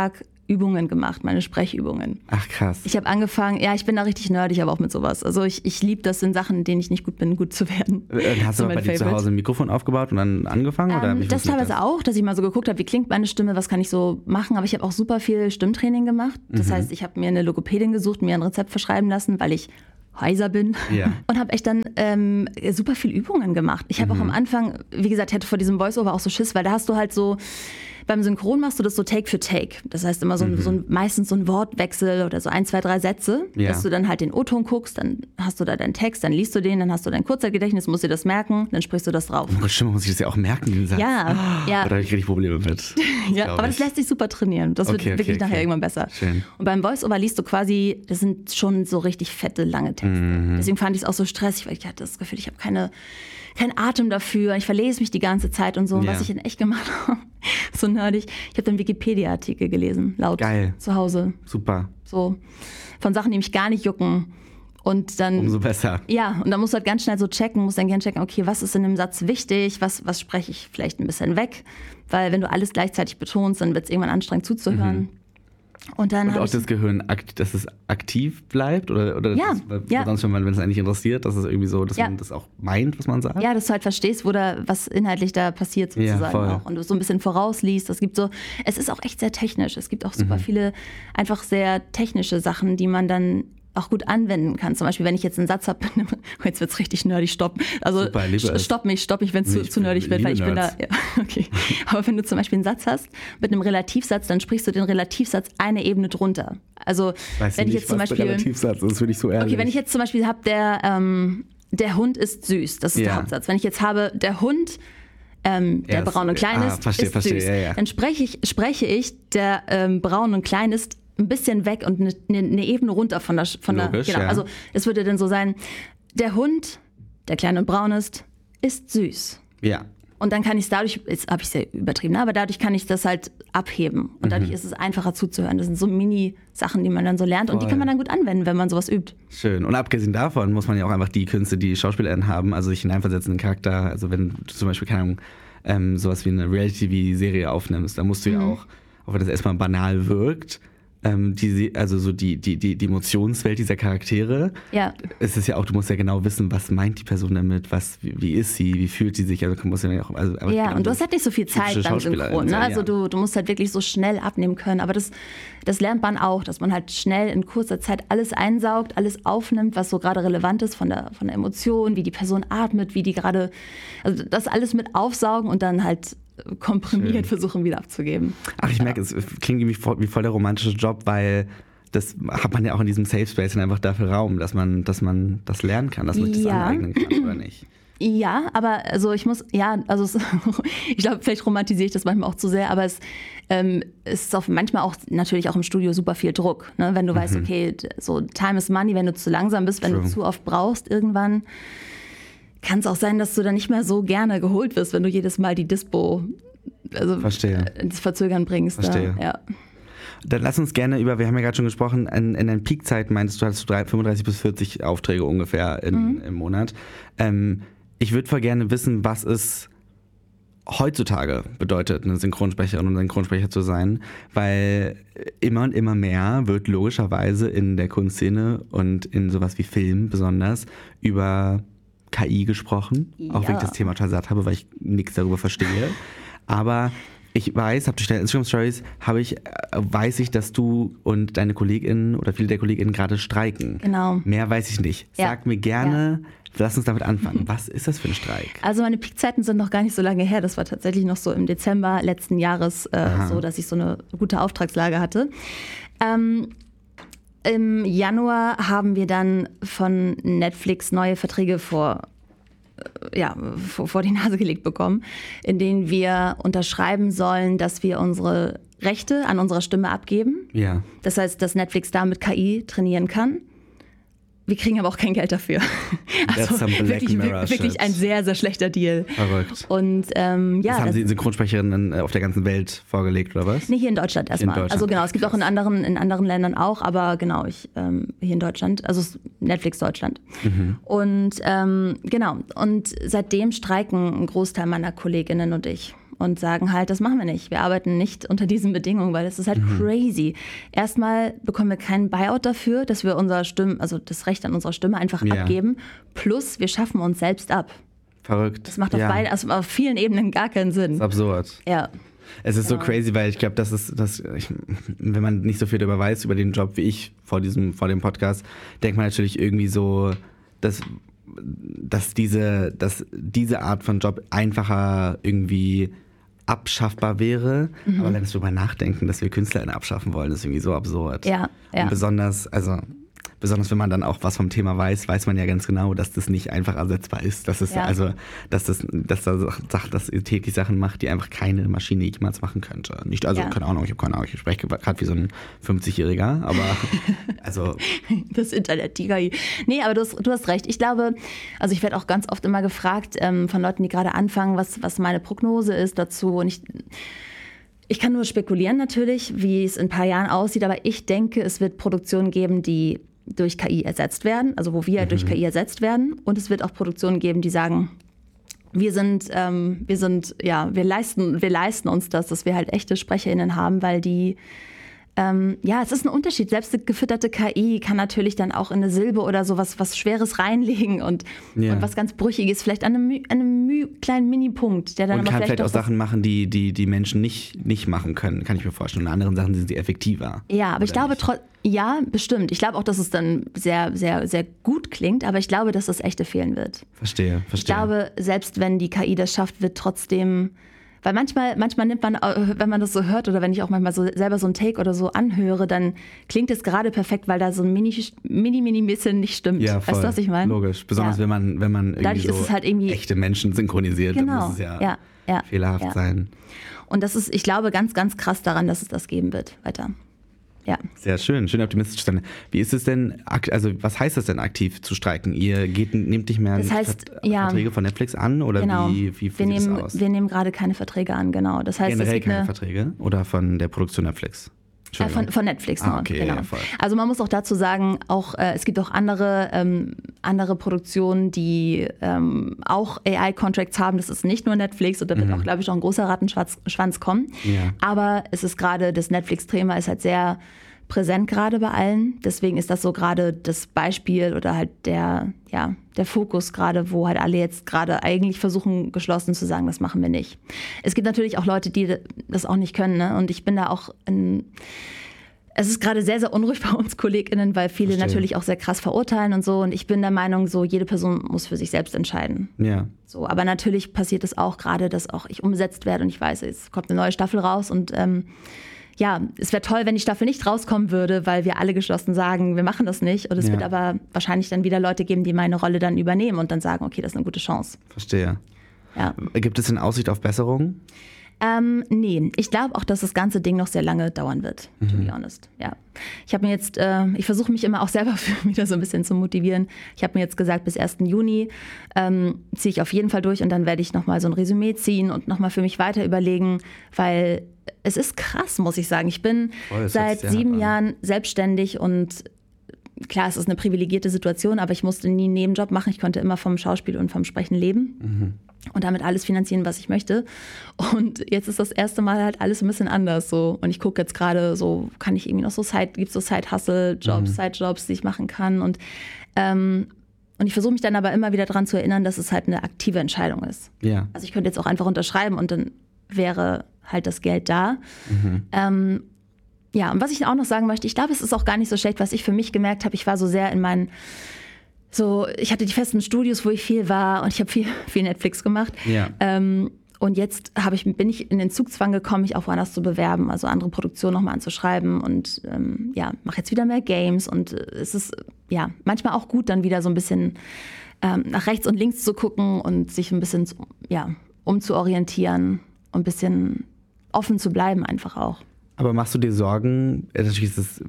[SPEAKER 2] Übungen gemacht, meine Sprechübungen.
[SPEAKER 1] Ach krass.
[SPEAKER 2] Ich habe angefangen, ja, ich bin da richtig nerdig, aber auch mit sowas. Also ich, ich liebe das in Sachen, in denen ich nicht gut bin, gut zu werden.
[SPEAKER 1] Äh, hast du so bei dir zu Hause ein Mikrofon aufgebaut und dann angefangen?
[SPEAKER 2] Ähm,
[SPEAKER 1] oder wie
[SPEAKER 2] das teilweise
[SPEAKER 1] das?
[SPEAKER 2] auch, dass ich mal so geguckt habe, wie klingt meine Stimme, was kann ich so machen. Aber ich habe auch super viel Stimmtraining gemacht. Das mhm. heißt, ich habe mir eine Logopädin gesucht, mir ein Rezept verschreiben lassen, weil ich heiser bin
[SPEAKER 1] ja.
[SPEAKER 2] und habe echt dann ähm, super viel Übungen gemacht. Ich habe mhm. auch am Anfang, wie gesagt, ich hatte vor diesem Voice-Over auch so Schiss, weil da hast du halt so, beim Synchron machst du das so Take für Take. Das heißt immer so, ein, mhm. so ein, meistens so ein Wortwechsel oder so ein, zwei, drei Sätze, ja. dass du dann halt den O-Ton guckst, dann hast du da deinen Text, dann liest du den, dann hast du dein Kurzzeitgedächtnis, musst dir das merken, dann sprichst du das drauf.
[SPEAKER 1] Oh, stimmt, muss ich das ja auch merken, den Satz.
[SPEAKER 2] Ja,
[SPEAKER 1] oh,
[SPEAKER 2] ja.
[SPEAKER 1] Da habe ich richtig Probleme mit.
[SPEAKER 2] ja, aber das lässt sich super trainieren. Das wird
[SPEAKER 1] okay, okay,
[SPEAKER 2] wirklich
[SPEAKER 1] okay.
[SPEAKER 2] nachher irgendwann besser.
[SPEAKER 1] Schön.
[SPEAKER 2] Und beim Voice-Over liest du quasi, das sind schon so richtig fette, lange Texte. Mhm. Deswegen fand ich es auch so stressig, weil ich hatte das Gefühl, ich habe keine, keinen Atem dafür. Ich verlese mich die ganze Zeit und so. Und
[SPEAKER 1] ja.
[SPEAKER 2] was ich in echt gemacht habe, so nerdig. Ich habe dann Wikipedia-Artikel gelesen, laut
[SPEAKER 1] Geil.
[SPEAKER 2] zu Hause.
[SPEAKER 1] Super.
[SPEAKER 2] So von Sachen, die mich gar nicht jucken. Und dann,
[SPEAKER 1] umso besser.
[SPEAKER 2] Ja, und dann musst du halt ganz schnell so checken, musst dann gerne checken, okay, was ist in dem Satz wichtig, was, was spreche ich vielleicht ein bisschen weg. Weil wenn du alles gleichzeitig betonst, dann wird es irgendwann anstrengend zuzuhören. Mhm. Und, dann
[SPEAKER 1] und auch
[SPEAKER 2] ich,
[SPEAKER 1] das Gehirn, dass es aktiv bleibt? Oder, oder
[SPEAKER 2] ja,
[SPEAKER 1] das,
[SPEAKER 2] ja.
[SPEAKER 1] sonst schon mal, wenn es eigentlich interessiert, dass es irgendwie so, dass ja. man das auch meint, was man sagt?
[SPEAKER 2] Ja, dass du halt verstehst, wo da, was inhaltlich da passiert sozusagen
[SPEAKER 1] ja, voll.
[SPEAKER 2] auch. Und du so ein bisschen vorausliest. Es gibt so, es ist auch echt sehr technisch. Es gibt auch super mhm. viele einfach sehr technische Sachen, die man dann auch gut anwenden kann. Zum Beispiel, wenn ich jetzt einen Satz habe, jetzt wird es richtig nerdig, stopp. Also
[SPEAKER 1] Super,
[SPEAKER 2] stopp mich, stopp mich, wenn es zu, zu nerdig wird, weil ich bin da. Ja, okay. Aber wenn du zum Beispiel einen Satz hast mit einem Relativsatz, dann sprichst du den Relativsatz eine Ebene drunter. Also
[SPEAKER 1] weiß
[SPEAKER 2] wenn ich
[SPEAKER 1] nicht,
[SPEAKER 2] jetzt zum
[SPEAKER 1] was
[SPEAKER 2] Beispiel.
[SPEAKER 1] Der Relativsatz ist, finde ich so ehrlich.
[SPEAKER 2] Okay, wenn ich jetzt zum Beispiel habe, der, ähm, der Hund ist süß, das ist
[SPEAKER 1] ja.
[SPEAKER 2] der Hauptsatz. Wenn ich jetzt habe, der Hund Ähm, der
[SPEAKER 1] Erst,
[SPEAKER 2] braun und klein
[SPEAKER 1] ah,
[SPEAKER 2] ist,
[SPEAKER 1] verstehe,
[SPEAKER 2] ist
[SPEAKER 1] verstehe,
[SPEAKER 2] süß.
[SPEAKER 1] ja, ja.
[SPEAKER 2] Dann spreche ich, spreche ich, der ähm, braun und klein ist, ein bisschen weg und eine, eine Ebene runter von der... Von
[SPEAKER 1] Logisch,
[SPEAKER 2] der genau,
[SPEAKER 1] ja.
[SPEAKER 2] Also es würde dann so sein, der Hund, der klein und braun ist, ist süß.
[SPEAKER 1] Ja.
[SPEAKER 2] Und dann kann ich es dadurch, jetzt habe ich es sehr übertrieben, aber dadurch kann ich das halt abheben. Und dadurch mhm. ist es einfacher zuzuhören. Das sind so Mini-Sachen, die man dann so lernt. Und
[SPEAKER 1] Voll.
[SPEAKER 2] die kann man dann gut anwenden, wenn man sowas übt.
[SPEAKER 1] Schön. Und abgesehen davon muss man ja auch einfach die Künste, die SchauspielerInnen haben, also sich hineinversetzen in den Charakter. Also wenn du zum Beispiel, keine Ahnung, ähm, sowas wie eine Reality-T V-Serie aufnimmst, dann musst du mhm. ja auch, auch wenn das erstmal banal wirkt, ähm, die, also so die, die, die, die Emotionswelt dieser Charaktere.
[SPEAKER 2] Ja.
[SPEAKER 1] Es ist ja auch, du musst ja genau wissen, was meint die Person damit, was, wie, wie ist sie, wie fühlt sie sich. Also du musst ja auch, also, aber
[SPEAKER 2] ja,
[SPEAKER 1] genau,
[SPEAKER 2] und du hast halt nicht so viel Zeit beim Synchron. Ne? Also ja. du, du musst halt wirklich so schnell abnehmen können. Aber das, das lernt man auch, dass man halt schnell in kurzer Zeit alles einsaugt, alles aufnimmt, was so gerade relevant ist von der, von der Emotion, wie die Person atmet, wie die gerade, also das alles mit aufsaugen und dann halt komprimiert Schön. versuchen wieder abzugeben.
[SPEAKER 1] Ach, ich merke, es klingt wie voll, wie voll der romantische Job, weil das hat man ja auch in diesem Safe Space und einfach dafür Raum, dass man, dass man das lernen kann, dass man sich das
[SPEAKER 2] ja.
[SPEAKER 1] aneignen kann, oder nicht?
[SPEAKER 2] Ja, aber also ich muss, ja, also es, ich glaube, vielleicht romantisiere ich das manchmal auch zu sehr, aber es, ähm, es ist auch manchmal auch natürlich auch im Studio super viel Druck, ne? Wenn du mhm. weißt, okay, so Time is money, wenn du zu langsam bist, wenn
[SPEAKER 1] True.
[SPEAKER 2] du zu oft brauchst irgendwann, kann es auch sein, dass du dann nicht mehr so gerne geholt wirst, wenn du jedes Mal die Dispo also
[SPEAKER 1] Verstehe.
[SPEAKER 2] ins Verzögern bringst.
[SPEAKER 1] Verstehe.
[SPEAKER 2] Da. Ja.
[SPEAKER 1] Dann lass uns gerne über, wir haben ja gerade schon gesprochen, in, in deinen Peakzeiten meintest du, hattest du fünfunddreißig bis vierzig Aufträge ungefähr in, mhm. im Monat. Ähm, ich würde voll gerne wissen, was es heutzutage bedeutet, eine Synchronsprecherin und ein Synchronsprecher zu sein, weil immer und immer mehr wird logischerweise in der Kunstszene und in sowas wie Film besonders über K I gesprochen, ja. auch wenn ich das Thema total satt habe, weil ich nichts darüber verstehe. Aber ich weiß, habe durch deine Instagram-Stories, habe ich, weiß ich, dass du und deine KollegInnen oder viele der KollegInnen gerade streiken.
[SPEAKER 2] Genau.
[SPEAKER 1] Mehr weiß ich nicht.
[SPEAKER 2] Ja.
[SPEAKER 1] Sag mir gerne, ja. lass uns damit anfangen. Was ist das für ein Streik?
[SPEAKER 2] Also meine Peakzeiten sind noch gar nicht so lange her. Das war tatsächlich noch so im Dezember letzten Jahres äh, so, dass ich so eine gute Auftragslage hatte. Ähm, Im Januar haben wir dann von Netflix neue Verträge vor, ja, vor, vor die Nase gelegt bekommen, in denen wir unterschreiben sollen, dass wir unsere Rechte an unserer Stimme abgeben.
[SPEAKER 1] Ja.
[SPEAKER 2] Das heißt, dass Netflix da mit K I trainieren kann. Wir kriegen aber auch kein Geld dafür. Also wirklich, wirklich ein sehr, sehr schlechter Deal.
[SPEAKER 1] Verrückt.
[SPEAKER 2] Und ähm, ja,
[SPEAKER 1] das haben
[SPEAKER 2] das
[SPEAKER 1] Sie Synchronsprecherinnen auf der ganzen Welt vorgelegt, oder was?
[SPEAKER 2] Nee, hier in Deutschland erstmal.
[SPEAKER 1] In Deutschland.
[SPEAKER 2] Also genau, es gibt auch in anderen, in anderen Ländern auch, aber genau, ich ähm, hier in Deutschland, also Netflix Deutschland. Mhm. Und ähm, genau, und seitdem streiken ein Großteil meiner KollegInnen und ich. und sagen halt, das machen wir nicht. Wir arbeiten nicht unter diesen Bedingungen, weil das ist halt mhm. crazy. Erstmal bekommen wir keinen Buyout dafür, dass wir unser Stimme, also das Recht an unserer Stimme einfach ja. abgeben. Plus wir schaffen uns selbst ab.
[SPEAKER 1] Verrückt.
[SPEAKER 2] Das macht auf,
[SPEAKER 1] ja.
[SPEAKER 2] beide, also auf vielen Ebenen gar keinen Sinn.
[SPEAKER 1] Das ist absurd.
[SPEAKER 2] Ja.
[SPEAKER 1] Es ist genau. so crazy, weil ich glaube, das ist, das, ich, wenn man nicht so viel darüber weiß, über den Job wie ich vor diesem, vor dem Podcast, denkt man natürlich irgendwie so, dass, dass, diese, dass diese Art von Job einfacher irgendwie abschaffbar wäre. Mhm. Aber wenn wir darüber nachdenken, dass wir KünstlerInnen abschaffen wollen, ist irgendwie so absurd.
[SPEAKER 2] Ja, ja.
[SPEAKER 1] Und besonders, also besonders wenn man dann auch was vom Thema weiß, weiß man ja ganz genau, dass das nicht einfach ersetzbar ist. Dass es ja. also, dass das, dass da Sachen, dass täglich Sachen macht, die einfach keine Maschine jemals machen könnte. Nicht, also ja. keine Ahnung, ich habe keine Ahnung, ich spreche gerade wie so ein fünfzigjähriger, aber also
[SPEAKER 2] das Internet, die K I. Nee, aber du hast, du hast recht. Ich glaube, also ich werde auch ganz oft immer gefragt ähm, von Leuten, die gerade anfangen, was, was meine Prognose ist dazu. Und ich Ich kann nur spekulieren natürlich, wie es in ein paar Jahren aussieht, aber ich denke, es wird Produktionen geben, die durch K I ersetzt werden, also wo wir mhm. durch K I ersetzt werden. Und es wird auch Produktionen geben, die sagen, wir sind, ähm, wir sind, ja, wir leisten, wir leisten uns das, dass wir halt echte SprecherInnen haben, weil die Ähm, ja, es ist ein Unterschied. Selbst eine gefütterte K I kann natürlich dann auch in eine Silbe oder so was, was Schweres reinlegen und, ja. und was ganz Brüchiges, vielleicht an einem, an einem kleinen Mini-Punkt, der dann
[SPEAKER 1] und
[SPEAKER 2] aber
[SPEAKER 1] kann
[SPEAKER 2] vielleicht
[SPEAKER 1] vielleicht auch Sachen machen, die, die die Menschen nicht, nicht machen können, kann ich mir vorstellen. Und anderen Sachen sind sie effektiver.
[SPEAKER 2] Ja, aber ich glaube, tro- ja, bestimmt. Ich glaube auch, dass es dann sehr, sehr, sehr gut klingt, aber ich glaube, dass das Echte fehlen wird.
[SPEAKER 1] Verstehe, verstehe.
[SPEAKER 2] Ich glaube, selbst wenn die K I das schafft, wird trotzdem... Weil manchmal, manchmal nimmt man, wenn man das so hört oder wenn ich auch manchmal so selber so ein Take oder so anhöre, dann klingt es gerade perfekt, weil da so ein mini, mini, mini bisschen nicht stimmt.
[SPEAKER 1] Ja, voll.
[SPEAKER 2] Weißt du, was ich meine?
[SPEAKER 1] Logisch. Besonders ja. wenn man, wenn man irgendwie
[SPEAKER 2] Dadurch
[SPEAKER 1] so
[SPEAKER 2] ist es halt irgendwie
[SPEAKER 1] echte Menschen synchronisiert,
[SPEAKER 2] genau.
[SPEAKER 1] dann muss es ja,
[SPEAKER 2] ja, ja
[SPEAKER 1] fehlerhaft
[SPEAKER 2] ja.
[SPEAKER 1] sein.
[SPEAKER 2] Und das ist, ich glaube, ganz, ganz krass daran, dass es das geben wird weiter. Ja.
[SPEAKER 1] Sehr schön, schön optimistisch sein. Wie ist es denn, also was heißt das denn aktiv zu streiken? Ihr geht, nehmt nicht mehr
[SPEAKER 2] das heißt,
[SPEAKER 1] Vert-
[SPEAKER 2] ja,
[SPEAKER 1] Verträge von Netflix an oder
[SPEAKER 2] genau.
[SPEAKER 1] wie, wie
[SPEAKER 2] wir
[SPEAKER 1] sieht
[SPEAKER 2] nehmen,
[SPEAKER 1] das aus?
[SPEAKER 2] Wir nehmen gerade keine Verträge an, genau. Das heißt,
[SPEAKER 1] Generell
[SPEAKER 2] es gibt
[SPEAKER 1] keine
[SPEAKER 2] eine,
[SPEAKER 1] Verträge oder von der Produktion Netflix?
[SPEAKER 2] Äh, von, von Netflix
[SPEAKER 1] ah,
[SPEAKER 2] nur,
[SPEAKER 1] okay,
[SPEAKER 2] genau.
[SPEAKER 1] ja, voll.
[SPEAKER 2] Also man muss auch dazu sagen, auch äh, es gibt auch andere, ähm, andere Produktionen, die ähm, auch A I-Contracts haben. Das ist nicht nur Netflix und da wird
[SPEAKER 1] Mhm.
[SPEAKER 2] auch, glaube ich, noch ein großer Rattenschwanz Schwanz kommen.
[SPEAKER 1] Ja.
[SPEAKER 2] Aber es ist gerade, das Netflix-Thema ist halt sehr präsent gerade bei allen. Deswegen ist das so gerade das Beispiel oder halt der, ja, der Fokus gerade, wo halt alle jetzt gerade eigentlich versuchen, geschlossen zu sagen, das machen wir nicht. Es gibt natürlich auch Leute, die das auch nicht können, ne? Und ich bin da auch in, es ist gerade sehr, sehr unruhig bei uns KollegInnen, weil viele
[SPEAKER 1] Verstehe.
[SPEAKER 2] natürlich auch sehr krass verurteilen und so. Und ich bin der Meinung, so jede Person muss für sich selbst entscheiden.
[SPEAKER 1] Ja.
[SPEAKER 2] So, aber natürlich passiert es auch gerade, dass auch ich umgesetzt werde und ich weiß, es kommt eine neue Staffel raus und ähm, ja, es wäre toll, wenn die Staffel nicht rauskommen würde, weil wir alle geschlossen sagen, wir machen das nicht. Und es
[SPEAKER 1] Ja.
[SPEAKER 2] wird aber wahrscheinlich dann wieder Leute geben, die meine Rolle dann übernehmen und dann sagen, okay, das ist eine gute Chance.
[SPEAKER 1] Verstehe.
[SPEAKER 2] Ja.
[SPEAKER 1] Gibt es denn Aussicht auf Besserung?
[SPEAKER 2] Ähm, nee, ich glaube auch, dass das ganze Ding noch sehr lange dauern wird, to be honest. Ja. Ich habe mir jetzt, äh, ich versuche mich immer auch selber wieder so ein bisschen zu motivieren. Ich habe mir jetzt gesagt, bis ersten Juni ähm, ziehe ich auf jeden Fall durch und dann werde ich nochmal so ein Resümee ziehen und nochmal für mich weiter überlegen, weil es ist krass, muss ich sagen. Ich bin
[SPEAKER 1] Voll,
[SPEAKER 2] seit sieben Jahren selbstständig und klar, es ist eine privilegierte Situation, aber ich musste nie einen Nebenjob machen. Ich konnte immer vom Schauspiel und vom Sprechen leben. Mhm. Und damit alles finanzieren, was ich möchte. Und jetzt ist das erste Mal halt alles ein bisschen anders so. Und ich gucke jetzt gerade so, kann ich irgendwie noch so Side, gibt es so Side-Hustle-Jobs, mhm. Side-Jobs, die ich machen kann. Und, ähm, und ich versuche mich dann aber immer wieder daran zu erinnern, dass es halt eine aktive Entscheidung ist.
[SPEAKER 1] Ja.
[SPEAKER 2] Also ich könnte jetzt auch einfach unterschreiben und dann wäre halt das Geld da.
[SPEAKER 1] Mhm.
[SPEAKER 2] Ähm, ja, und was ich auch noch sagen möchte, ich glaube, es ist auch gar nicht so schlecht, was ich für mich gemerkt habe. Ich war so sehr in meinen So, ich hatte die festen Studios, wo ich viel war und ich habe viel, viel Netflix gemacht.
[SPEAKER 1] Ja.
[SPEAKER 2] Ähm, und jetzt hab ich, bin ich in den Zugzwang gekommen, mich auch woanders zu bewerben, also andere Produktionen nochmal anzuschreiben und ähm, ja, mache jetzt wieder mehr Games und äh, es ist ja manchmal auch gut, dann wieder so ein bisschen ähm, nach rechts und links zu gucken und sich ein bisschen ja, umzuorientieren und ein bisschen offen zu bleiben einfach auch.
[SPEAKER 1] Aber machst du dir Sorgen, natürlich ist es,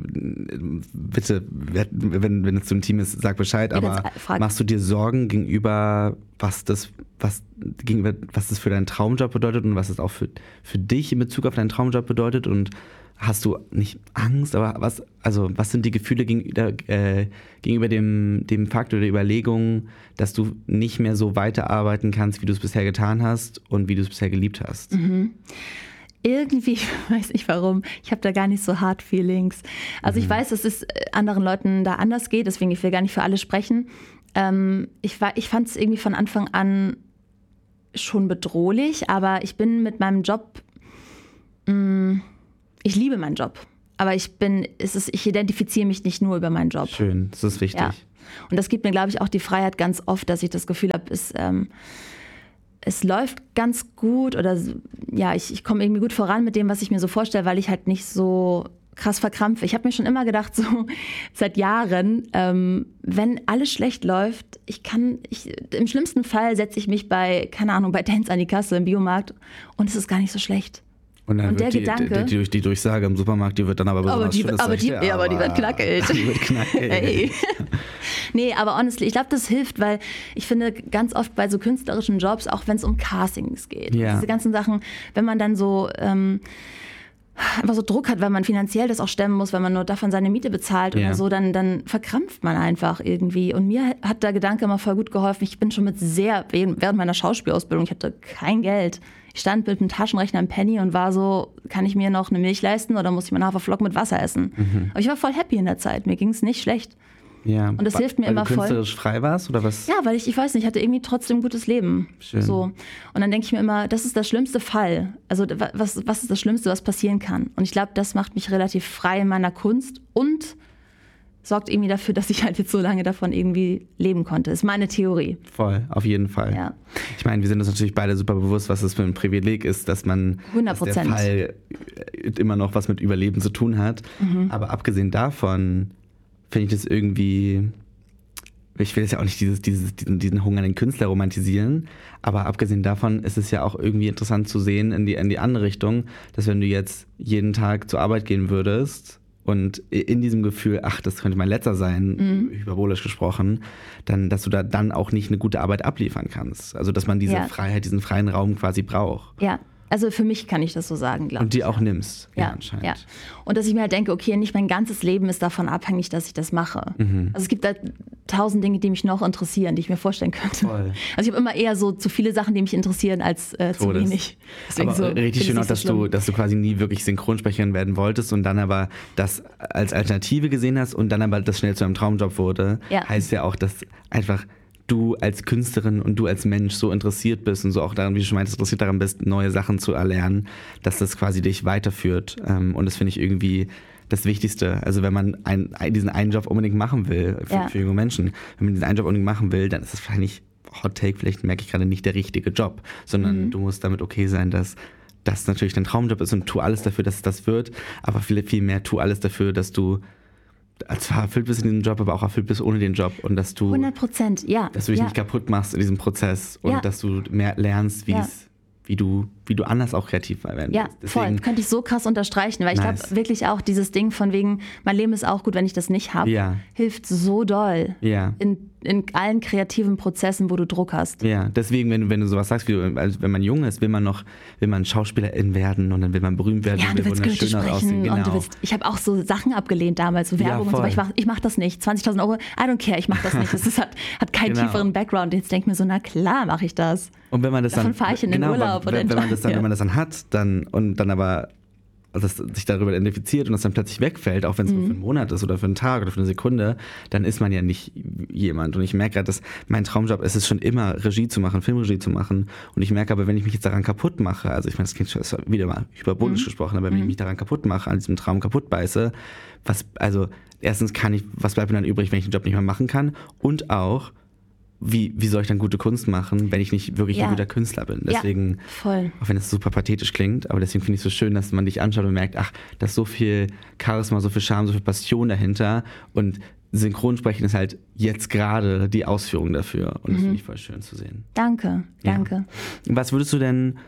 [SPEAKER 1] bitte, wenn, wenn es so ein Team ist, sag Bescheid, aber machst du dir Sorgen gegenüber, was das, was, gegenüber, was das für deinen Traumjob bedeutet und was das auch für, für dich in Bezug auf deinen Traumjob bedeutet und hast du nicht Angst, aber was, also was sind die Gefühle gegenüber, äh, gegenüber dem, dem Fakt oder der Überlegung, dass du nicht mehr so weiterarbeiten kannst, wie du es bisher getan hast und wie du es bisher geliebt hast?
[SPEAKER 2] Mhm. Irgendwie, ich weiß nicht warum, ich habe da gar nicht so Hard Feelings. Also mhm. ich weiß, dass es anderen Leuten da anders geht, deswegen ich will gar nicht für alle sprechen. Ähm, ich war, ich fand es irgendwie von Anfang an schon bedrohlich, aber ich bin mit meinem Job, mh, ich liebe meinen Job, aber ich bin, es ist, ich identifiziere mich nicht nur über meinen Job.
[SPEAKER 1] Schön, das ist wichtig.
[SPEAKER 2] Ja. Und das gibt mir, glaube ich, auch die Freiheit ganz oft, dass ich das Gefühl habe, es, ähm, es läuft ganz gut oder ja, ich, ich komme irgendwie gut voran mit dem, was ich mir so vorstelle, weil ich halt nicht so krass verkrampfe. Ich habe mir schon immer gedacht, so seit Jahren, ähm, wenn alles schlecht läuft, ich kann, ich, im schlimmsten Fall setze ich mich bei, keine Ahnung, bei Dance an die Kasse im Biomarkt und es ist gar nicht so schlecht.
[SPEAKER 1] Und dann
[SPEAKER 2] und
[SPEAKER 1] wird
[SPEAKER 2] der
[SPEAKER 1] die,
[SPEAKER 2] Gedanke,
[SPEAKER 1] die, die, die Durchsage im Supermarkt, die wird dann aber besonders
[SPEAKER 2] aber die,
[SPEAKER 1] schön,
[SPEAKER 2] aber die, ja, aber die wird knackelt.
[SPEAKER 1] Die wird knackelt.
[SPEAKER 2] Hey. Nee, aber honestly, ich glaube, das hilft, weil ich finde, ganz oft bei so künstlerischen Jobs, auch wenn es um Castings geht,
[SPEAKER 1] Ja.
[SPEAKER 2] diese ganzen Sachen, wenn man dann so ähm, einfach so Druck hat, weil man finanziell das auch stemmen muss, wenn man nur davon seine Miete bezahlt
[SPEAKER 1] Ja.
[SPEAKER 2] oder so, dann, dann verkrampft man einfach irgendwie. Und mir hat der Gedanke immer voll gut geholfen. Ich bin schon mit sehr, während meiner Schauspielausbildung, ich hatte kein Geld. Ich stand mit einem Taschenrechner im Penny und war so, kann ich mir noch eine Milch leisten oder muss ich meinen Haferflocken mit Wasser essen? Mhm. Aber ich war voll happy in der Zeit, mir ging es nicht schlecht.
[SPEAKER 1] Ja.
[SPEAKER 2] Und das
[SPEAKER 1] weil,
[SPEAKER 2] hilft mir
[SPEAKER 1] weil
[SPEAKER 2] immer
[SPEAKER 1] du
[SPEAKER 2] voll.
[SPEAKER 1] künstlerisch frei warst oder was?
[SPEAKER 2] Ja, weil ich, ich weiß nicht, ich hatte irgendwie trotzdem ein gutes Leben.
[SPEAKER 1] Schön.
[SPEAKER 2] So. Und dann denke ich mir immer, das ist der schlimmste Fall. Also was, was ist das Schlimmste, was passieren kann? Und ich glaube, das macht mich relativ frei in meiner Kunst und sorgt irgendwie dafür, dass ich halt jetzt so lange davon irgendwie leben konnte. Ist meine Theorie.
[SPEAKER 1] Voll, auf jeden Fall.
[SPEAKER 2] Ja.
[SPEAKER 1] Ich meine, wir sind uns natürlich beide super bewusst, was das für ein Privileg ist, dass man
[SPEAKER 2] hundert Prozent.
[SPEAKER 1] Dass der Fall immer noch was mit Überleben zu tun hat. Mhm. Aber abgesehen davon finde ich das irgendwie, ich will jetzt ja auch nicht dieses, dieses, diesen, diesen hungernden Künstler romantisieren, aber abgesehen davon ist es ja auch irgendwie interessant zu sehen in die, in die andere Richtung, dass wenn du jetzt jeden Tag zur Arbeit gehen würdest und in diesem Gefühl, ach, das könnte mein letzter sein, mhm. hyperbolisch gesprochen, dann, dass du da dann auch nicht eine gute Arbeit abliefern kannst. Also, dass man diese
[SPEAKER 2] ja.
[SPEAKER 1] Freiheit, diesen freien Raum quasi braucht.
[SPEAKER 2] Ja. Also für mich kann ich das so sagen, glaube ich.
[SPEAKER 1] Und die auch nimmst, ja,
[SPEAKER 2] ja,
[SPEAKER 1] anscheinend.
[SPEAKER 2] Ja. Und dass ich mir halt denke, okay, nicht mein ganzes Leben ist davon abhängig, dass ich das mache. Mhm. Also es gibt da tausend Dinge, die mich noch interessieren, die ich mir vorstellen könnte. Voll. Also ich habe immer eher so zu viele Sachen, die mich interessieren, als äh, zu
[SPEAKER 1] Todes.
[SPEAKER 2] wenig. Deswegen
[SPEAKER 1] aber
[SPEAKER 2] so,
[SPEAKER 1] richtig schön auch, dass
[SPEAKER 2] so
[SPEAKER 1] du, dass du quasi nie wirklich Synchronsprecherin werden wolltest und dann aber das als Alternative gesehen hast und dann aber das schnell zu einem Traumjob wurde. Ja. Heißt ja auch, dass einfach du als Künstlerin und du als Mensch so interessiert bist und so auch daran, wie du schon meintest, interessiert daran bist, neue Sachen zu erlernen, dass das quasi dich weiterführt. Und das finde ich irgendwie das Wichtigste. Also wenn man ein, diesen einen Job unbedingt machen will, für, ja. für junge Menschen, wenn man diesen einen Job unbedingt machen will, dann ist das wahrscheinlich, Hot Take, vielleicht merke ich gerade, nicht der richtige Job, sondern mhm. du musst damit okay sein, dass das natürlich dein Traumjob ist und tu alles dafür, dass es das wird, aber viel, viel mehr tu alles dafür, dass du zwar erfüllt bist in diesem Job, aber auch erfüllt bist ohne den Job und dass du
[SPEAKER 2] hundert Prozent, ja.
[SPEAKER 1] Dass du dich
[SPEAKER 2] ja.
[SPEAKER 1] nicht kaputt machst in diesem Prozess und
[SPEAKER 2] ja.
[SPEAKER 1] dass du mehr lernst, wie
[SPEAKER 2] ja.
[SPEAKER 1] es wie du, wie du anders auch kreativ werden
[SPEAKER 2] ja,
[SPEAKER 1] willst. Deswegen,
[SPEAKER 2] voll. Könnte ich so krass unterstreichen, weil nice. Ich glaube wirklich auch dieses Ding von wegen, mein Leben ist auch gut, wenn ich das nicht habe,
[SPEAKER 1] ja.
[SPEAKER 2] hilft so doll
[SPEAKER 1] ja.
[SPEAKER 2] in, in allen kreativen Prozessen, wo du Druck hast.
[SPEAKER 1] Ja, deswegen, wenn du, wenn du sowas sagst, wie du, also wenn man jung ist, will man noch, will man Schauspielerin werden und dann will man berühmt werden
[SPEAKER 2] ja,
[SPEAKER 1] und
[SPEAKER 2] du
[SPEAKER 1] will
[SPEAKER 2] willst
[SPEAKER 1] wunderschön aussehen. Genau.
[SPEAKER 2] Und du willst, ich habe auch so Sachen abgelehnt damals, so Werbung
[SPEAKER 1] ja,
[SPEAKER 2] und so, aber ich mach, ich mach das nicht. zwanzigtausend Euro, I don't care, ich mach das nicht. Das ist, hat, hat keinen genau. tieferen Background. Jetzt denke ich mir so, na klar mache ich das.
[SPEAKER 1] Und wenn man das
[SPEAKER 2] Davon
[SPEAKER 1] dann,
[SPEAKER 2] fahre ich in den
[SPEAKER 1] genau,
[SPEAKER 2] Urlaub.
[SPEAKER 1] Wenn,
[SPEAKER 2] oder
[SPEAKER 1] wenn, man das dann, ja. wenn man das dann hat dann, und dann aber das sich darüber identifiziert und das dann plötzlich wegfällt, auch wenn es mhm. nur für einen Monat ist oder für einen Tag oder für eine Sekunde, dann ist man ja nicht jemand. Und ich merke gerade, dass mein Traumjob ist es schon immer, Regie zu machen, Filmregie zu machen. Und ich merke aber, wenn ich mich jetzt daran kaputt mache, also ich meine, das klingt schon wieder mal hyperbolisch mhm. gesprochen, aber wenn mhm. ich mich daran kaputt mache, an diesem Traum kaputt beiße, was, also erstens kann ich, was bleibt mir dann übrig, wenn ich den Job nicht mehr machen kann? Und auch, Wie, wie soll ich dann gute Kunst machen, wenn ich nicht wirklich ja. ein guter Künstler bin? Deswegen,
[SPEAKER 2] ja, voll.
[SPEAKER 1] Auch wenn es super pathetisch klingt, aber deswegen finde ich es so schön, dass man dich anschaut und merkt, ach, da ist so viel Charisma, so viel Charme, so viel Passion dahinter und Synchronsprechen ist halt jetzt gerade die Ausführung dafür und das mhm. finde ich voll schön zu sehen.
[SPEAKER 2] Danke, danke.
[SPEAKER 1] Ja. Was würdest du denn,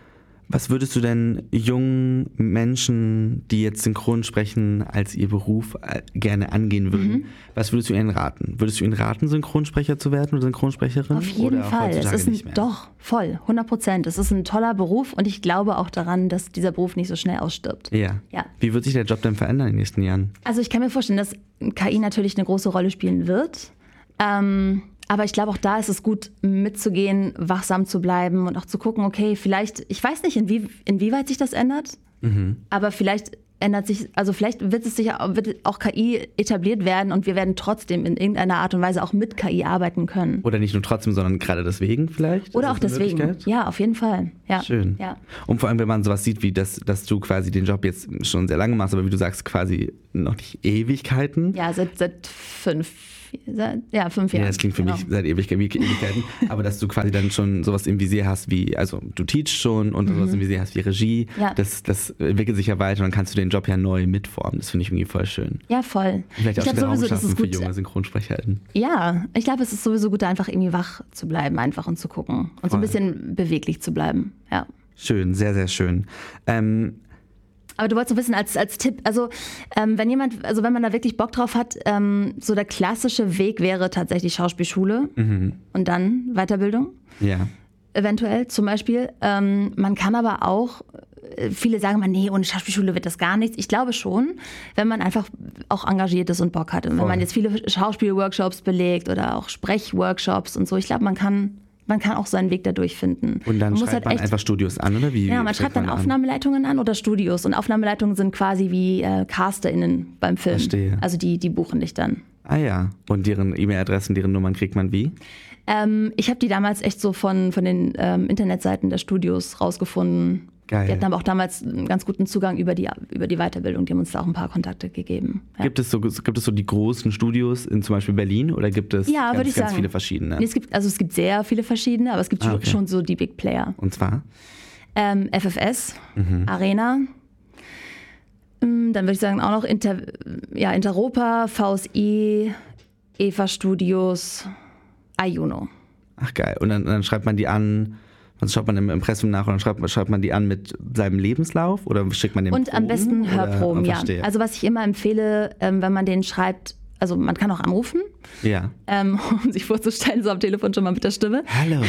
[SPEAKER 1] Was würdest du denn jungen Menschen, die jetzt synchron sprechen, als ihr Beruf gerne angehen würden, mhm. was würdest du ihnen raten? Würdest du ihnen raten, Synchronsprecher zu werden oder Synchronsprecherin?
[SPEAKER 2] Auf jeden
[SPEAKER 1] oder
[SPEAKER 2] Fall. Es ist ein,
[SPEAKER 1] nicht mehr?
[SPEAKER 2] Doch, voll, hundert Prozent. Es ist ein toller Beruf und ich glaube auch daran, dass dieser Beruf nicht so schnell ausstirbt.
[SPEAKER 1] Ja.
[SPEAKER 2] ja.
[SPEAKER 1] Wie wird sich der Job denn verändern in den nächsten Jahren?
[SPEAKER 2] Also ich kann mir vorstellen, dass K I natürlich eine große Rolle spielen wird. Ähm, aber ich glaube, auch da ist es gut, mitzugehen, wachsam zu bleiben und auch zu gucken, okay, vielleicht, ich weiß nicht, inwie, inwieweit sich das ändert, mhm. aber vielleicht ändert sich, also vielleicht wird es sich wird auch K I etabliert werden und wir werden trotzdem in irgendeiner Art und Weise auch mit K I arbeiten können.
[SPEAKER 1] Oder nicht nur trotzdem, sondern gerade deswegen vielleicht?
[SPEAKER 2] Oder auch deswegen. Ja, auf jeden Fall. Ja.
[SPEAKER 1] Schön.
[SPEAKER 2] Ja.
[SPEAKER 1] Und vor allem, wenn man sowas sieht, wie das, dass du quasi den Job jetzt schon sehr lange machst, aber wie du sagst, quasi noch nicht Ewigkeiten.
[SPEAKER 2] Ja, seit, seit fünf Seit, ja, fünf Jahre.
[SPEAKER 1] Ja, das klingt für
[SPEAKER 2] genau.
[SPEAKER 1] mich seit Ewig- Ewigkeiten. Aber dass du quasi dann schon sowas im Visier hast wie, also du teachst schon und mhm. sowas im Visier hast wie Regie,
[SPEAKER 2] ja.
[SPEAKER 1] das, das entwickelt sich ja weiter und dann kannst du den Job ja neu mitformen. Das finde ich irgendwie voll schön.
[SPEAKER 2] Ja, voll.
[SPEAKER 1] Vielleicht auch
[SPEAKER 2] ich
[SPEAKER 1] schon Raum schaffen für
[SPEAKER 2] gut.
[SPEAKER 1] junge Synchronsprecherinnen.
[SPEAKER 2] Ja, ich glaube, es ist sowieso gut, da einfach irgendwie wach zu bleiben einfach und zu gucken. Und voll. So ein bisschen beweglich zu bleiben. Ja.
[SPEAKER 1] Schön, sehr, sehr schön. Ähm,
[SPEAKER 2] Aber du wolltest so wissen, als, als Tipp, also ähm, wenn jemand, also wenn man da wirklich Bock drauf hat, ähm, so der klassische Weg wäre tatsächlich Schauspielschule mhm. und dann Weiterbildung.
[SPEAKER 1] Ja.
[SPEAKER 2] Eventuell zum Beispiel. Ähm, man kann aber auch, viele sagen mal, nee, ohne Schauspielschule wird das gar nichts. Ich glaube schon, wenn man einfach auch engagiert ist und Bock hat. Und wenn man jetzt viele Schauspielworkshops belegt oder auch Sprechworkshops und so, ich glaube, man kann... Man kann auch seinen Weg dadurch finden.
[SPEAKER 1] Und dann
[SPEAKER 2] man
[SPEAKER 1] schreibt
[SPEAKER 2] halt
[SPEAKER 1] man
[SPEAKER 2] echt,
[SPEAKER 1] einfach Studios an, oder wie?
[SPEAKER 2] Ja, man schreibt dann Aufnahmeleitungen an oder Studios. Und Aufnahmeleitungen sind quasi wie äh, CasterInnen beim Film.
[SPEAKER 1] Verstehe.
[SPEAKER 2] Also die, die buchen dich dann.
[SPEAKER 1] Ah ja. Und deren E-Mail-Adressen, deren Nummern kriegt man wie?
[SPEAKER 2] Ähm, ich habe die damals echt so von, von den ähm, Internetseiten der Studios rausgefunden.
[SPEAKER 1] Geil.
[SPEAKER 2] Die hatten aber auch damals einen ganz guten Zugang über die, über die Weiterbildung. Die haben uns da auch ein paar Kontakte gegeben. Ja.
[SPEAKER 1] Gibt es so, gibt es so die großen Studios in zum Beispiel Berlin oder gibt es
[SPEAKER 2] ja,
[SPEAKER 1] ganz,
[SPEAKER 2] ich
[SPEAKER 1] ganz
[SPEAKER 2] sagen.
[SPEAKER 1] viele verschiedene?
[SPEAKER 2] Nee, es gibt, also es gibt sehr viele verschiedene, aber es gibt ah, okay. schon so die Big Player.
[SPEAKER 1] Und zwar?
[SPEAKER 2] Ähm, F F S, mhm. Arena. Dann würde ich sagen auch noch Inter, ja, Interopa, V S I, E V A Studios, Ayuno.
[SPEAKER 1] Ach geil. Und dann, dann schreibt man die an... Dann schaut man im Impressum nach und dann schreibt, schreibt man die an mit seinem Lebenslauf oder schickt man den
[SPEAKER 2] Und
[SPEAKER 1] Proben,
[SPEAKER 2] am besten Hörproben, ja.
[SPEAKER 1] Verstehe.
[SPEAKER 2] Also was ich immer empfehle, ähm, wenn man den schreibt, also man kann auch anrufen,
[SPEAKER 1] ja.
[SPEAKER 2] ähm, um sich vorzustellen, so am Telefon schon mal mit der Stimme.
[SPEAKER 1] Hallo.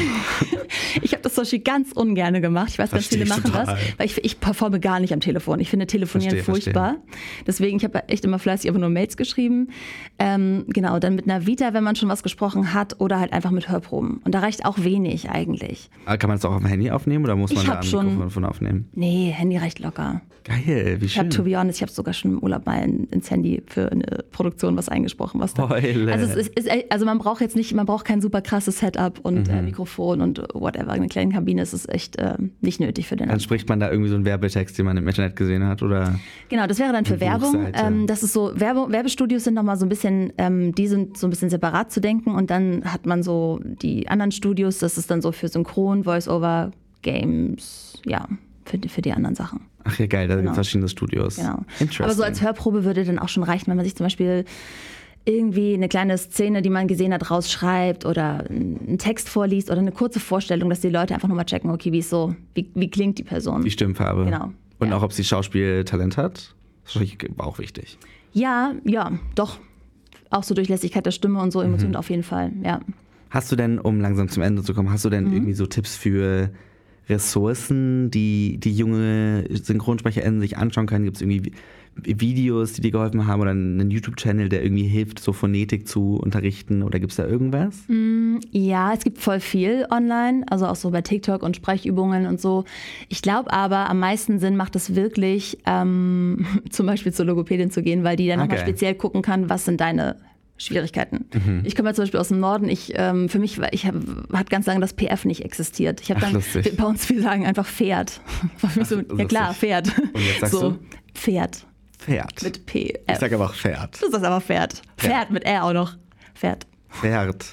[SPEAKER 2] Ich habe das zum Beispiel ganz ungerne gemacht. Ich weiß, ganz viele machen
[SPEAKER 1] total.
[SPEAKER 2] das, weil ich, ich performe gar nicht am Telefon. Ich finde Telefonieren
[SPEAKER 1] verstehe,
[SPEAKER 2] furchtbar. Verstehe. Deswegen, ich habe echt immer fleißig einfach nur Mails geschrieben. Ähm, genau, dann mit einer Vita, wenn man schon was gesprochen hat, oder halt einfach mit Hörproben. Und da reicht auch wenig eigentlich.
[SPEAKER 1] Aber kann man das auch auf dem Handy aufnehmen oder muss man
[SPEAKER 2] ich
[SPEAKER 1] da am Mikrofon von aufnehmen?
[SPEAKER 2] Nee, Handy reicht locker.
[SPEAKER 1] Geil, wie schön.
[SPEAKER 2] Ich habe, to be honest, ich habe sogar schon im Urlaub mal ins Handy für eine Produktion was eingesprochen. Was da,
[SPEAKER 1] Heule.
[SPEAKER 2] also, es ist, also man braucht jetzt nicht, man braucht kein super krasses Setup und mhm. äh, Mikrofon und whatever. Eine kleine Kabine ist es echt äh, nicht nötig für den.
[SPEAKER 1] Dann spricht man da irgendwie so einen Werbetext, den man im Internet gesehen hat, oder?
[SPEAKER 2] Genau, das wäre dann für Werbung. Ähm, das ist so, Werbe, Werbestudios sind nochmal so ein bisschen, ähm, die sind so ein bisschen separat zu denken und dann hat man so die anderen Studios, das ist dann so für Synchron, Voice-Over, Games, ja, für die, für die anderen Sachen.
[SPEAKER 1] Ach ja, geil, da
[SPEAKER 2] genau.
[SPEAKER 1] gibt es verschiedene Studios.
[SPEAKER 2] Genau. Aber so als Hörprobe würde dann auch schon reichen, wenn man sich zum Beispiel irgendwie eine kleine Szene, die man gesehen hat, rausschreibt oder einen Text vorliest oder eine kurze Vorstellung, dass die Leute einfach nochmal checken, okay, wie ist so, wie, wie klingt die Person.
[SPEAKER 1] Die Stimmfarbe.
[SPEAKER 2] Genau.
[SPEAKER 1] Und
[SPEAKER 2] ja.
[SPEAKER 1] auch, ob sie Schauspieltalent hat. Das ist auch wichtig.
[SPEAKER 2] Ja, ja, doch. Auch so Durchlässigkeit der Stimme und so, Emotionen mhm. auf jeden Fall, ja.
[SPEAKER 1] Hast du denn, um langsam zum Ende zu kommen, hast du denn mhm. irgendwie so Tipps für Ressourcen, die die junge SynchronsprecherInnen sich anschauen können? Gibt es irgendwie Videos, die dir geholfen haben oder einen YouTube-Channel, der irgendwie hilft, so Phonetik zu unterrichten, oder gibt es da irgendwas?
[SPEAKER 2] Ja, es gibt voll viel online, also auch so bei TikTok und Sprechübungen und so. Ich glaube aber, am meisten Sinn macht es wirklich, ähm, zum Beispiel zur Logopädin zu gehen, weil die dann okay. nochmal speziell gucken kann, was sind deine Schwierigkeiten. Mhm. Ich komme ja zum Beispiel aus dem Norden. Ich, ähm, für mich, ich hab, hat ganz lange das P F nicht existiert. Ich habe dann, lustig. Bei uns, wir sagen einfach Pferd. Ach, so, ja klar, Pferd.
[SPEAKER 1] Und jetzt sagst
[SPEAKER 2] so,
[SPEAKER 1] du?
[SPEAKER 2] Pferd.
[SPEAKER 1] Pferd.
[SPEAKER 2] Mit P F.
[SPEAKER 1] Ich sage aber auch Pferd.
[SPEAKER 2] Du sagst aber Pferd. Pferd. Pferd mit R auch noch. Pferd.
[SPEAKER 1] Pferd.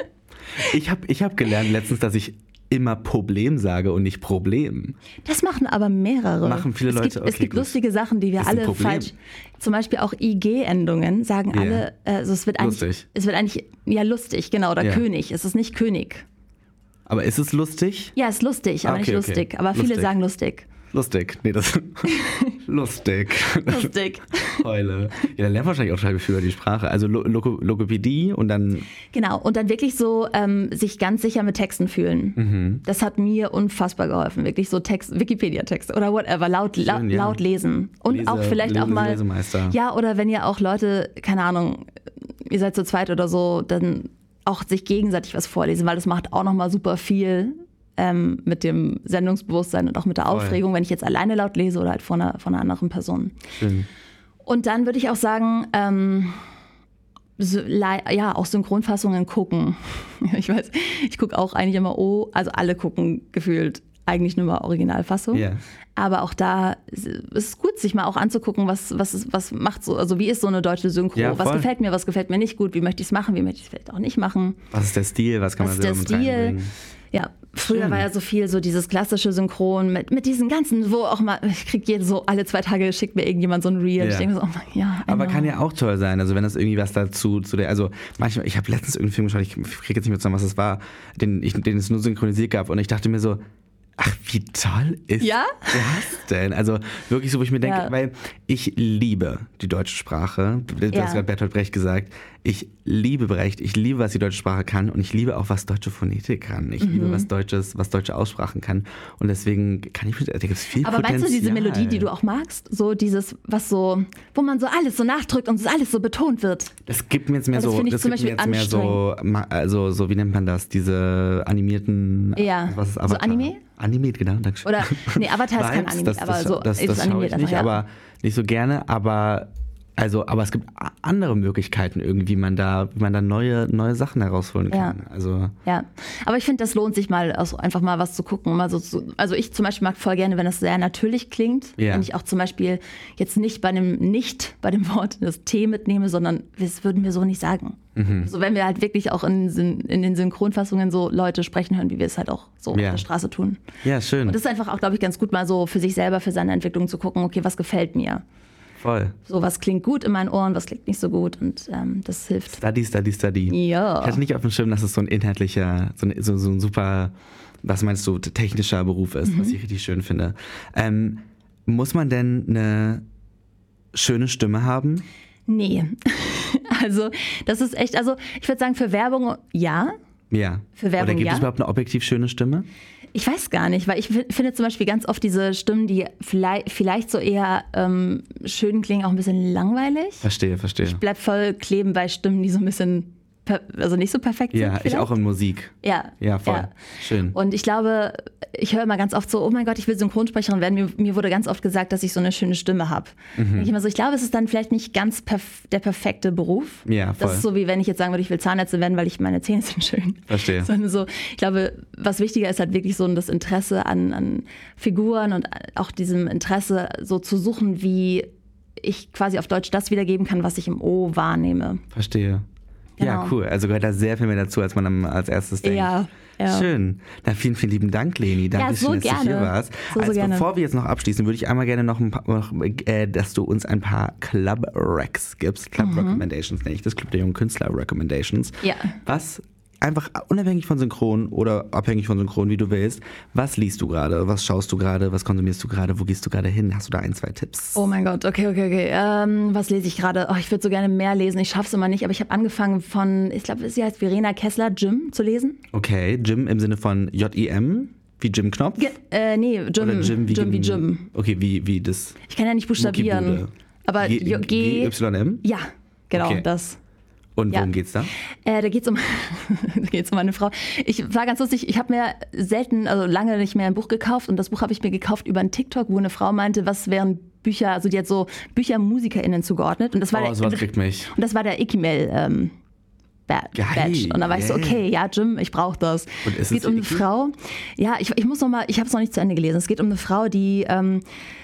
[SPEAKER 1] Ich habe ich hab gelernt letztens, dass ich immer Problem sage und nicht Problem.
[SPEAKER 2] Das machen aber mehrere.
[SPEAKER 1] Machen viele
[SPEAKER 2] es
[SPEAKER 1] Leute.
[SPEAKER 2] Gibt,
[SPEAKER 1] okay,
[SPEAKER 2] es gibt
[SPEAKER 1] gut.
[SPEAKER 2] lustige Sachen, die wir
[SPEAKER 1] ist
[SPEAKER 2] alle falsch. Zum Beispiel auch I G-Endungen sagen yeah. alle. Also es wird eigentlich.
[SPEAKER 1] Lustig.
[SPEAKER 2] Es wird eigentlich ja lustig, genau, oder
[SPEAKER 1] ja.
[SPEAKER 2] König. Es ist nicht König.
[SPEAKER 1] Aber ist es lustig?
[SPEAKER 2] Ja, ist lustig, aber
[SPEAKER 1] Ah,
[SPEAKER 2] nicht
[SPEAKER 1] okay,
[SPEAKER 2] lustig.
[SPEAKER 1] okay.
[SPEAKER 2] Aber viele
[SPEAKER 1] Lustig.
[SPEAKER 2] sagen lustig.
[SPEAKER 1] Lustig. Nee, das lustig.
[SPEAKER 2] Lustig.
[SPEAKER 1] Heule. Ja, dann lernt man wahrscheinlich auch total viel über die Sprache. Also Lo- Logo- Logopädie und dann.
[SPEAKER 2] Genau, und dann wirklich so ähm, sich ganz sicher mit Texten fühlen.
[SPEAKER 1] Mhm.
[SPEAKER 2] Das hat mir unfassbar geholfen. Wirklich so Text, Wikipedia-Texte oder whatever, laut,
[SPEAKER 1] Schön,
[SPEAKER 2] laut,
[SPEAKER 1] ja.
[SPEAKER 2] laut lesen. Und
[SPEAKER 1] Lese-
[SPEAKER 2] auch vielleicht
[SPEAKER 1] Lese-
[SPEAKER 2] auch mal.
[SPEAKER 1] Lesemeister.
[SPEAKER 2] Ja, oder wenn ihr auch Leute, keine Ahnung, ihr seid zu zweit oder so, dann auch sich gegenseitig was vorlesen, weil das macht auch nochmal super viel ähm, mit dem Sendungsbewusstsein und auch mit der
[SPEAKER 1] Voll.
[SPEAKER 2] Aufregung, wenn ich jetzt alleine laut lese oder halt von einer, von einer anderen Person.
[SPEAKER 1] Schön.
[SPEAKER 2] Und dann würde ich auch sagen, ähm, so, ja, auch Synchronfassungen gucken. Ich weiß, ich gucke auch eigentlich immer, oh, also alle gucken gefühlt eigentlich nur mal Originalfassung.
[SPEAKER 1] Ja.
[SPEAKER 2] Aber auch da ist es gut, sich mal auch anzugucken, was, was, ist, was macht so, also wie ist so eine deutsche Synchro?
[SPEAKER 1] Ja,
[SPEAKER 2] was
[SPEAKER 1] voll.
[SPEAKER 2] gefällt mir, was gefällt mir nicht gut? Wie möchte ich es machen? Wie möchte ich es vielleicht auch nicht machen?
[SPEAKER 1] Was ist der Stil? Was kann
[SPEAKER 2] Was
[SPEAKER 1] man
[SPEAKER 2] ist
[SPEAKER 1] selber
[SPEAKER 2] der
[SPEAKER 1] mit
[SPEAKER 2] Stil?
[SPEAKER 1] reinbringen?
[SPEAKER 2] Ja, früher
[SPEAKER 1] Schön.
[SPEAKER 2] war ja so viel so dieses klassische Synchron mit, mit diesen ganzen, wo auch mal, ich kriege jeden so alle zwei Tage schickt mir irgendjemand so ein Reel.
[SPEAKER 1] Ja.
[SPEAKER 2] Ich denke so, oh mein, ja, I
[SPEAKER 1] Aber
[SPEAKER 2] know.
[SPEAKER 1] kann ja auch toll sein, also wenn das irgendwie was dazu, zu der, also manchmal, ich habe letztens irgendeinen Film geschaut, ich kriege jetzt nicht mehr zusammen, was es war, den, ich, den es nur synchronisiert gab und ich dachte mir so, ach, wie toll ist
[SPEAKER 2] Ja?
[SPEAKER 1] das denn? Also wirklich so, wo ich mir denke,
[SPEAKER 2] Ja.
[SPEAKER 1] weil ich liebe die deutsche Sprache, das
[SPEAKER 2] Ja.
[SPEAKER 1] hat gerade Bertolt Brecht gesagt, ich liebe Brecht, ich liebe, was die deutsche Sprache kann und ich liebe auch, was deutsche Phonetik kann. Ich
[SPEAKER 2] Mhm.
[SPEAKER 1] liebe, was deutsches, was deutsche Aussprachen kann und deswegen kann ich mir, da gibt es viel
[SPEAKER 2] Aber
[SPEAKER 1] Potenzial.
[SPEAKER 2] weißt du, diese Melodie, die du auch magst, so dieses, was so, wo man so alles so nachdrückt und es alles so betont wird.
[SPEAKER 1] Das gibt mir jetzt mehr
[SPEAKER 2] Ja, das
[SPEAKER 1] so,
[SPEAKER 2] finde ich
[SPEAKER 1] das
[SPEAKER 2] zum
[SPEAKER 1] gibt mir
[SPEAKER 2] Beispiel
[SPEAKER 1] jetzt mehr so, ma- also so, wie nennt man das, diese animierten,
[SPEAKER 2] Ja.
[SPEAKER 1] was ist
[SPEAKER 2] So
[SPEAKER 1] Avatar?
[SPEAKER 2] Anime?
[SPEAKER 1] Animiert, genau, danke schön.
[SPEAKER 2] Oder, nee, Avatar ist kein
[SPEAKER 1] Vibes,
[SPEAKER 2] Anime,
[SPEAKER 1] das,
[SPEAKER 2] aber
[SPEAKER 1] das,
[SPEAKER 2] so
[SPEAKER 1] das,
[SPEAKER 2] ist
[SPEAKER 1] das, das schaue
[SPEAKER 2] animiert
[SPEAKER 1] ich nicht,
[SPEAKER 2] einfach, ja.
[SPEAKER 1] aber nicht so gerne, aber also, aber es gibt a- andere Möglichkeiten irgendwie, wie man da, wie man da neue, neue Sachen herausholen
[SPEAKER 2] Ja.
[SPEAKER 1] kann. Also
[SPEAKER 2] Ja, aber ich finde, das lohnt sich mal, also einfach mal was zu gucken. Mal so, zu- also ich zum Beispiel mag voll gerne, wenn das sehr natürlich klingt.
[SPEAKER 1] Ja.
[SPEAKER 2] Wenn ich auch zum Beispiel jetzt nicht bei dem nicht bei dem Wort das T mitnehme, sondern das würden wir so nicht sagen.
[SPEAKER 1] Mhm.
[SPEAKER 2] So wenn wir halt wirklich auch in, Syn- in den Synchronfassungen so Leute sprechen hören, wie wir es halt auch so
[SPEAKER 1] Ja.
[SPEAKER 2] auf der Straße tun.
[SPEAKER 1] ja, schön,
[SPEAKER 2] Und das ist einfach auch, glaube ich, ganz gut, mal so für sich selber, für seine Entwicklung zu gucken, okay, was gefällt mir?
[SPEAKER 1] voll.
[SPEAKER 2] So, was klingt gut in meinen Ohren, was klingt nicht so gut und ähm, das hilft.
[SPEAKER 1] Study, study, study.
[SPEAKER 2] Ja.
[SPEAKER 1] Ich hatte nicht auf dem Schirm, dass es so ein inhaltlicher, so ein, so, so ein super, was meinst du, technischer Beruf ist,
[SPEAKER 2] Mhm.
[SPEAKER 1] was ich richtig schön finde. Ähm, muss man denn eine schöne Stimme haben?
[SPEAKER 2] Nee. Also, das ist echt, also ich würde sagen, für Werbung ja.
[SPEAKER 1] Ja.
[SPEAKER 2] Für Werbung,
[SPEAKER 1] Oder gibt
[SPEAKER 2] ja.
[SPEAKER 1] es überhaupt eine objektiv schöne Stimme?
[SPEAKER 2] Ich weiß gar nicht, weil ich f- finde zum Beispiel ganz oft diese Stimmen, die vielleicht, vielleicht so eher ähm, schön klingen, auch ein bisschen langweilig.
[SPEAKER 1] Verstehe, verstehe.
[SPEAKER 2] Ich bleib voll kleben bei Stimmen, die so ein bisschen, per- also nicht so perfekt sind.
[SPEAKER 1] Ja, ich
[SPEAKER 2] vielleicht.
[SPEAKER 1] auch in Musik.
[SPEAKER 2] Ja,
[SPEAKER 1] Ja, voll.
[SPEAKER 2] ja.
[SPEAKER 1] Schön.
[SPEAKER 2] Und ich glaube, ich höre immer ganz oft so, oh mein Gott, ich will Synchronsprecherin werden. Mir, mir wurde ganz oft gesagt, dass ich so eine schöne Stimme habe.
[SPEAKER 1] Mhm.
[SPEAKER 2] Ich immer so, ich glaube, es ist dann vielleicht nicht ganz perf- der perfekte Beruf.
[SPEAKER 1] Ja, voll.
[SPEAKER 2] Das ist so, wie wenn ich jetzt sagen würde, ich will Zahnärztin werden, weil ich meine Zähne sind schön.
[SPEAKER 1] Verstehe.
[SPEAKER 2] Sondern so, ich glaube, was wichtiger ist halt wirklich so das Interesse an, an Figuren und auch diesem Interesse so zu suchen, wie ich quasi auf Deutsch das wiedergeben kann, was ich im O wahrnehme.
[SPEAKER 1] Verstehe. Ja,
[SPEAKER 2] Genau.
[SPEAKER 1] cool. Also gehört da sehr viel mehr dazu, als man am- als erstes denkt.
[SPEAKER 2] Ja, ja.
[SPEAKER 1] Schön. Na, vielen, vielen lieben Dank, Leni. Danke
[SPEAKER 2] Ja, so
[SPEAKER 1] schön, dass du hier
[SPEAKER 2] gerne.
[SPEAKER 1] warst.
[SPEAKER 2] So, so
[SPEAKER 1] also,
[SPEAKER 2] gerne.
[SPEAKER 1] bevor wir jetzt noch abschließen, würde ich einmal gerne noch, ein paar, noch äh, dass du uns ein paar Club-Recs gibst. Club Recommendations nenne ich das. Club der jungen Künstler Recommendations.
[SPEAKER 2] Ja.
[SPEAKER 1] Was einfach unabhängig von Synchron oder abhängig von Synchron, wie du willst, was liest du gerade? Was schaust du gerade? Was konsumierst du gerade? Wo gehst du gerade hin? Hast du da ein, zwei Tipps?
[SPEAKER 2] Oh mein Gott, okay, okay, okay. Ähm, was lese ich gerade? Oh, ich würde so gerne mehr lesen. Ich schaffe es immer nicht, aber ich habe angefangen von, ich glaube, sie heißt Verena Kessler, Jim, zu lesen.
[SPEAKER 1] Okay, Jim im Sinne von J I M, wie Jim Knopf?
[SPEAKER 2] Ge äh, nee, Jim,
[SPEAKER 1] Oder Jim wie,
[SPEAKER 2] Jim, wie
[SPEAKER 1] Jim-
[SPEAKER 2] Jim.
[SPEAKER 1] Okay, wie, wie das
[SPEAKER 2] Ich kann ja nicht buchstabieren.
[SPEAKER 1] Muckibude.
[SPEAKER 2] Aber
[SPEAKER 1] G,
[SPEAKER 2] G,
[SPEAKER 1] G, Y, M?
[SPEAKER 2] Ja, genau,
[SPEAKER 1] Okay.
[SPEAKER 2] das.
[SPEAKER 1] Und
[SPEAKER 2] Ja.
[SPEAKER 1] worum geht's da?
[SPEAKER 2] Äh, da geht's um, da geht's um eine Frau. Ich war ganz lustig, ich habe mir selten, also lange nicht mehr ein Buch gekauft und das Buch habe ich mir gekauft über einen TikTok, wo eine Frau meinte, was wären Bücher, also die hat so BüchermusikerInnen zugeordnet und das war
[SPEAKER 1] Oh,
[SPEAKER 2] der,
[SPEAKER 1] sowas kriegt mich.
[SPEAKER 2] und das war der Ikimel ähm, Ba-
[SPEAKER 1] Geil,
[SPEAKER 2] Badge. Und dann war ich so,
[SPEAKER 1] yeah.
[SPEAKER 2] okay, ja, Jim, ich brauche das.
[SPEAKER 1] Und ist
[SPEAKER 2] es geht
[SPEAKER 1] es
[SPEAKER 2] um eine
[SPEAKER 1] Iki?
[SPEAKER 2] Frau. Ja, ich, ich muss noch mal, ich habe es noch nicht zu Ende gelesen. Es geht um eine Frau, die ähm,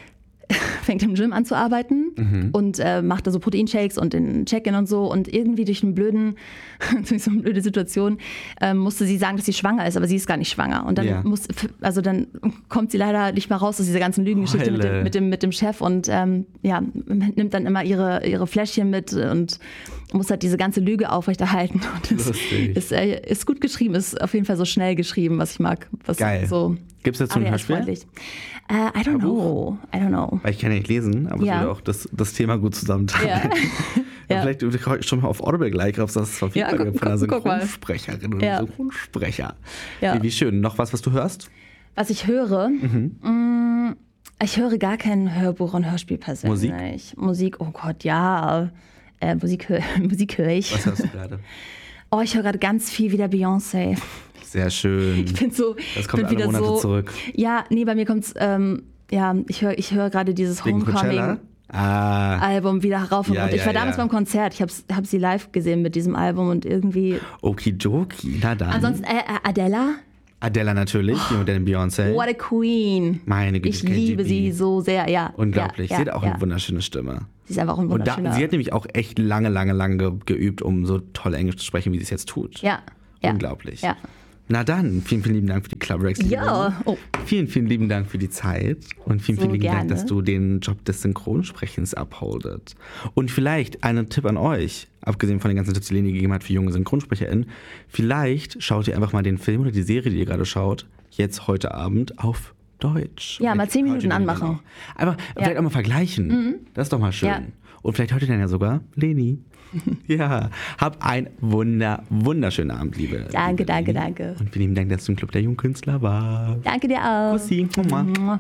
[SPEAKER 2] fängt im Gym an zu arbeiten
[SPEAKER 1] Mhm.
[SPEAKER 2] und äh, macht da so Proteinshakes und den Check-in und so. Und irgendwie durch einen blöden, durch so eine blöde Situation ähm, musste sie sagen, dass sie schwanger ist, aber sie ist gar nicht schwanger. Und dann
[SPEAKER 1] Ja.
[SPEAKER 2] muss, also dann kommt sie leider nicht mehr raus aus dieser ganzen Lügengeschichte mit
[SPEAKER 1] Heule.
[SPEAKER 2] dem, mit dem, mit dem Chef und ähm, ja, nimmt dann immer ihre, ihre Fläschchen mit und muss halt diese ganze Lüge aufrechterhalten. Und es ist, äh, ist gut geschrieben, ist auf jeden Fall so schnell geschrieben, was ich mag. Was
[SPEAKER 1] Geil.
[SPEAKER 2] So
[SPEAKER 1] Gibt es dazu ein Hörspiel?
[SPEAKER 2] Uh, I don't know. I don't know.
[SPEAKER 1] Weil ich kann ja nicht lesen, aber ja. es würde auch das, das Thema gut zusammenteilen. Ja. Ja. Vielleicht schon mal auf Audible gleich, ob das verfügbar ja, gibt von einer Synchronsprecherin oder ja. Synchronsprecher. Ja. Wie, wie schön. Noch was, was du hörst?
[SPEAKER 2] Was ich höre? Mhm. Ich höre gar kein Hörbuch und Hörspiel persönlich.
[SPEAKER 1] Musik?
[SPEAKER 2] Musik, oh Gott, ja. Äh, Musik, hör, Musik höre ich.
[SPEAKER 1] Was hörst du gerade?
[SPEAKER 2] Oh, ich höre gerade ganz viel wieder Beyoncé.
[SPEAKER 1] Sehr schön.
[SPEAKER 2] Ich bin so,
[SPEAKER 1] das kommt
[SPEAKER 2] bin
[SPEAKER 1] alle
[SPEAKER 2] wieder
[SPEAKER 1] Monate
[SPEAKER 2] so,
[SPEAKER 1] zurück.
[SPEAKER 2] Ja, nee, bei mir kommt's, ähm, ja, ich höre ich hör gerade dieses
[SPEAKER 1] Wegen
[SPEAKER 2] Homecoming
[SPEAKER 1] ah.
[SPEAKER 2] Album wieder rauf und
[SPEAKER 1] ja,
[SPEAKER 2] runter.
[SPEAKER 1] ja,
[SPEAKER 2] Ich war damals
[SPEAKER 1] ja.
[SPEAKER 2] beim Konzert, ich habe hab sie live gesehen mit diesem Album und irgendwie...
[SPEAKER 1] Okidoki, na dann.
[SPEAKER 2] Ansonsten äh, Adele.
[SPEAKER 1] Adele natürlich, die mit den Beyoncé.
[SPEAKER 2] What a Queen.
[SPEAKER 1] Meine Güte,
[SPEAKER 2] ich liebe
[SPEAKER 1] K G B.
[SPEAKER 2] sie so sehr, ja.
[SPEAKER 1] Unglaublich.
[SPEAKER 2] Ja,
[SPEAKER 1] sie hat auch
[SPEAKER 2] ja.
[SPEAKER 1] eine wunderschöne Stimme.
[SPEAKER 2] Sie ist einfach ein wunderschöner...
[SPEAKER 1] Und da, sie hat nämlich auch echt lange, lange, lange geübt, um so toll Englisch zu sprechen, wie sie es jetzt tut.
[SPEAKER 2] Ja. ja.
[SPEAKER 1] Unglaublich.
[SPEAKER 2] Ja.
[SPEAKER 1] Na dann, vielen, vielen lieben Dank für die Club Rex.
[SPEAKER 2] Ja. Oh.
[SPEAKER 1] Vielen, vielen lieben Dank für die Zeit und vielen,
[SPEAKER 2] so
[SPEAKER 1] vielen lieben
[SPEAKER 2] gerne.
[SPEAKER 1] Dank, dass du den Job des Synchronsprechens abholdet. Und vielleicht einen Tipp an euch, abgesehen von den ganzen Tipps, die Leni gegeben hat für junge SynchronsprecherInnen, vielleicht schaut ihr einfach mal den Film oder die Serie, die ihr gerade schaut, jetzt heute Abend auf Deutsch.
[SPEAKER 2] Ja, mal zehn Minuten anmachen.
[SPEAKER 1] Einfach ja. vielleicht auch mal vergleichen. Mhm. Das ist doch mal schön. Ja. Und vielleicht heute dann ja sogar Leni. Ja, hab einen wunder, wunderschönen Abend, liebe.
[SPEAKER 2] Danke,
[SPEAKER 1] liebe
[SPEAKER 2] danke,
[SPEAKER 1] Leni.
[SPEAKER 2] danke.
[SPEAKER 1] Und vielen lieben Dank, dass du im Club der Jungkünstler warst.
[SPEAKER 2] Danke dir auch.
[SPEAKER 1] Kussi. Mua.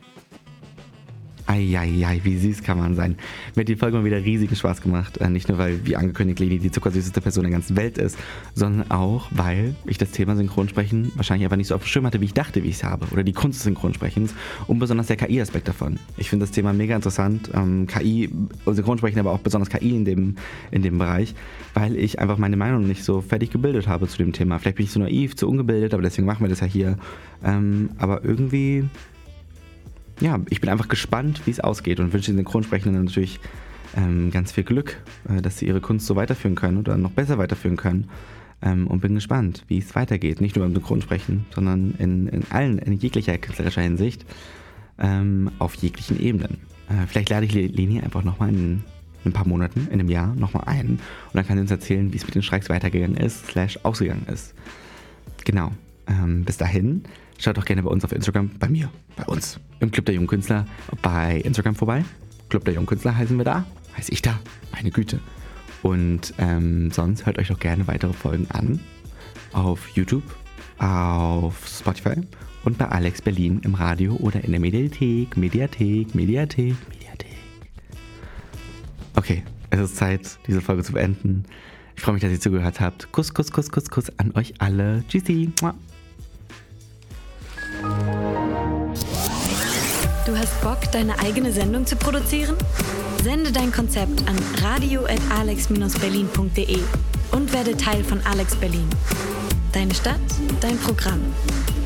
[SPEAKER 1] Eieiei, wie süß kann man sein. Mir hat die Folge mal wieder riesigen Spaß gemacht. Nicht nur, weil, wie angekündigt, Leni die zuckersüßeste Person der ganzen Welt ist, sondern auch, weil ich das Thema Synchronsprechen wahrscheinlich einfach nicht so auf dem Schirm hatte, wie ich dachte, wie ich es habe. Oder die Kunst des Synchronsprechens und besonders der K I-Aspekt davon. Ich finde das Thema mega interessant. Ähm, K I, Synchronsprechen, aber auch besonders K I in dem, in dem Bereich, weil ich einfach meine Meinung nicht so fertig gebildet habe zu dem Thema. Vielleicht bin ich zu naiv, zu ungebildet, aber deswegen machen wir das ja hier. Ähm, aber irgendwie... Ja, ich bin einfach gespannt, wie es ausgeht und wünsche den Synchronsprechenden natürlich ähm, ganz viel Glück, äh, dass sie ihre Kunst so weiterführen können oder noch besser weiterführen können. Ähm, und bin gespannt, wie es weitergeht. Nicht nur beim Synchronsprechen, sondern in, in allen, in jeglicher künstlerischer Hinsicht, ähm, auf jeglichen Ebenen. Äh, vielleicht lade ich Leni einfach nochmal in, in ein paar Monaten, in einem Jahr nochmal ein und dann kann sie uns erzählen, wie es mit den Streiks weitergegangen ist, slash ausgegangen ist. Genau. Ähm, bis dahin, schaut doch gerne bei uns auf Instagram, bei mir, bei uns, im Club der Jungkünstler, bei Instagram vorbei. Club der Jungkünstler heißen wir da, heiße ich da, meine Güte. Und ähm, sonst hört euch doch gerne weitere Folgen an auf YouTube, auf Spotify und bei Alex Berlin im Radio oder in der Mediathek, Mediathek, Mediathek, Mediathek. Okay, es ist Zeit, diese Folge zu beenden. Ich freue mich, dass ihr zugehört habt. Kuss, Kuss, Kuss, Kuss, Kuss an euch alle. Tschüssi.
[SPEAKER 3] Du hast Bock, deine eigene Sendung zu produzieren? Sende dein Konzept an radio at alex dash berlin punkt de und werde Teil von Alex Berlin. Deine Stadt, dein Programm.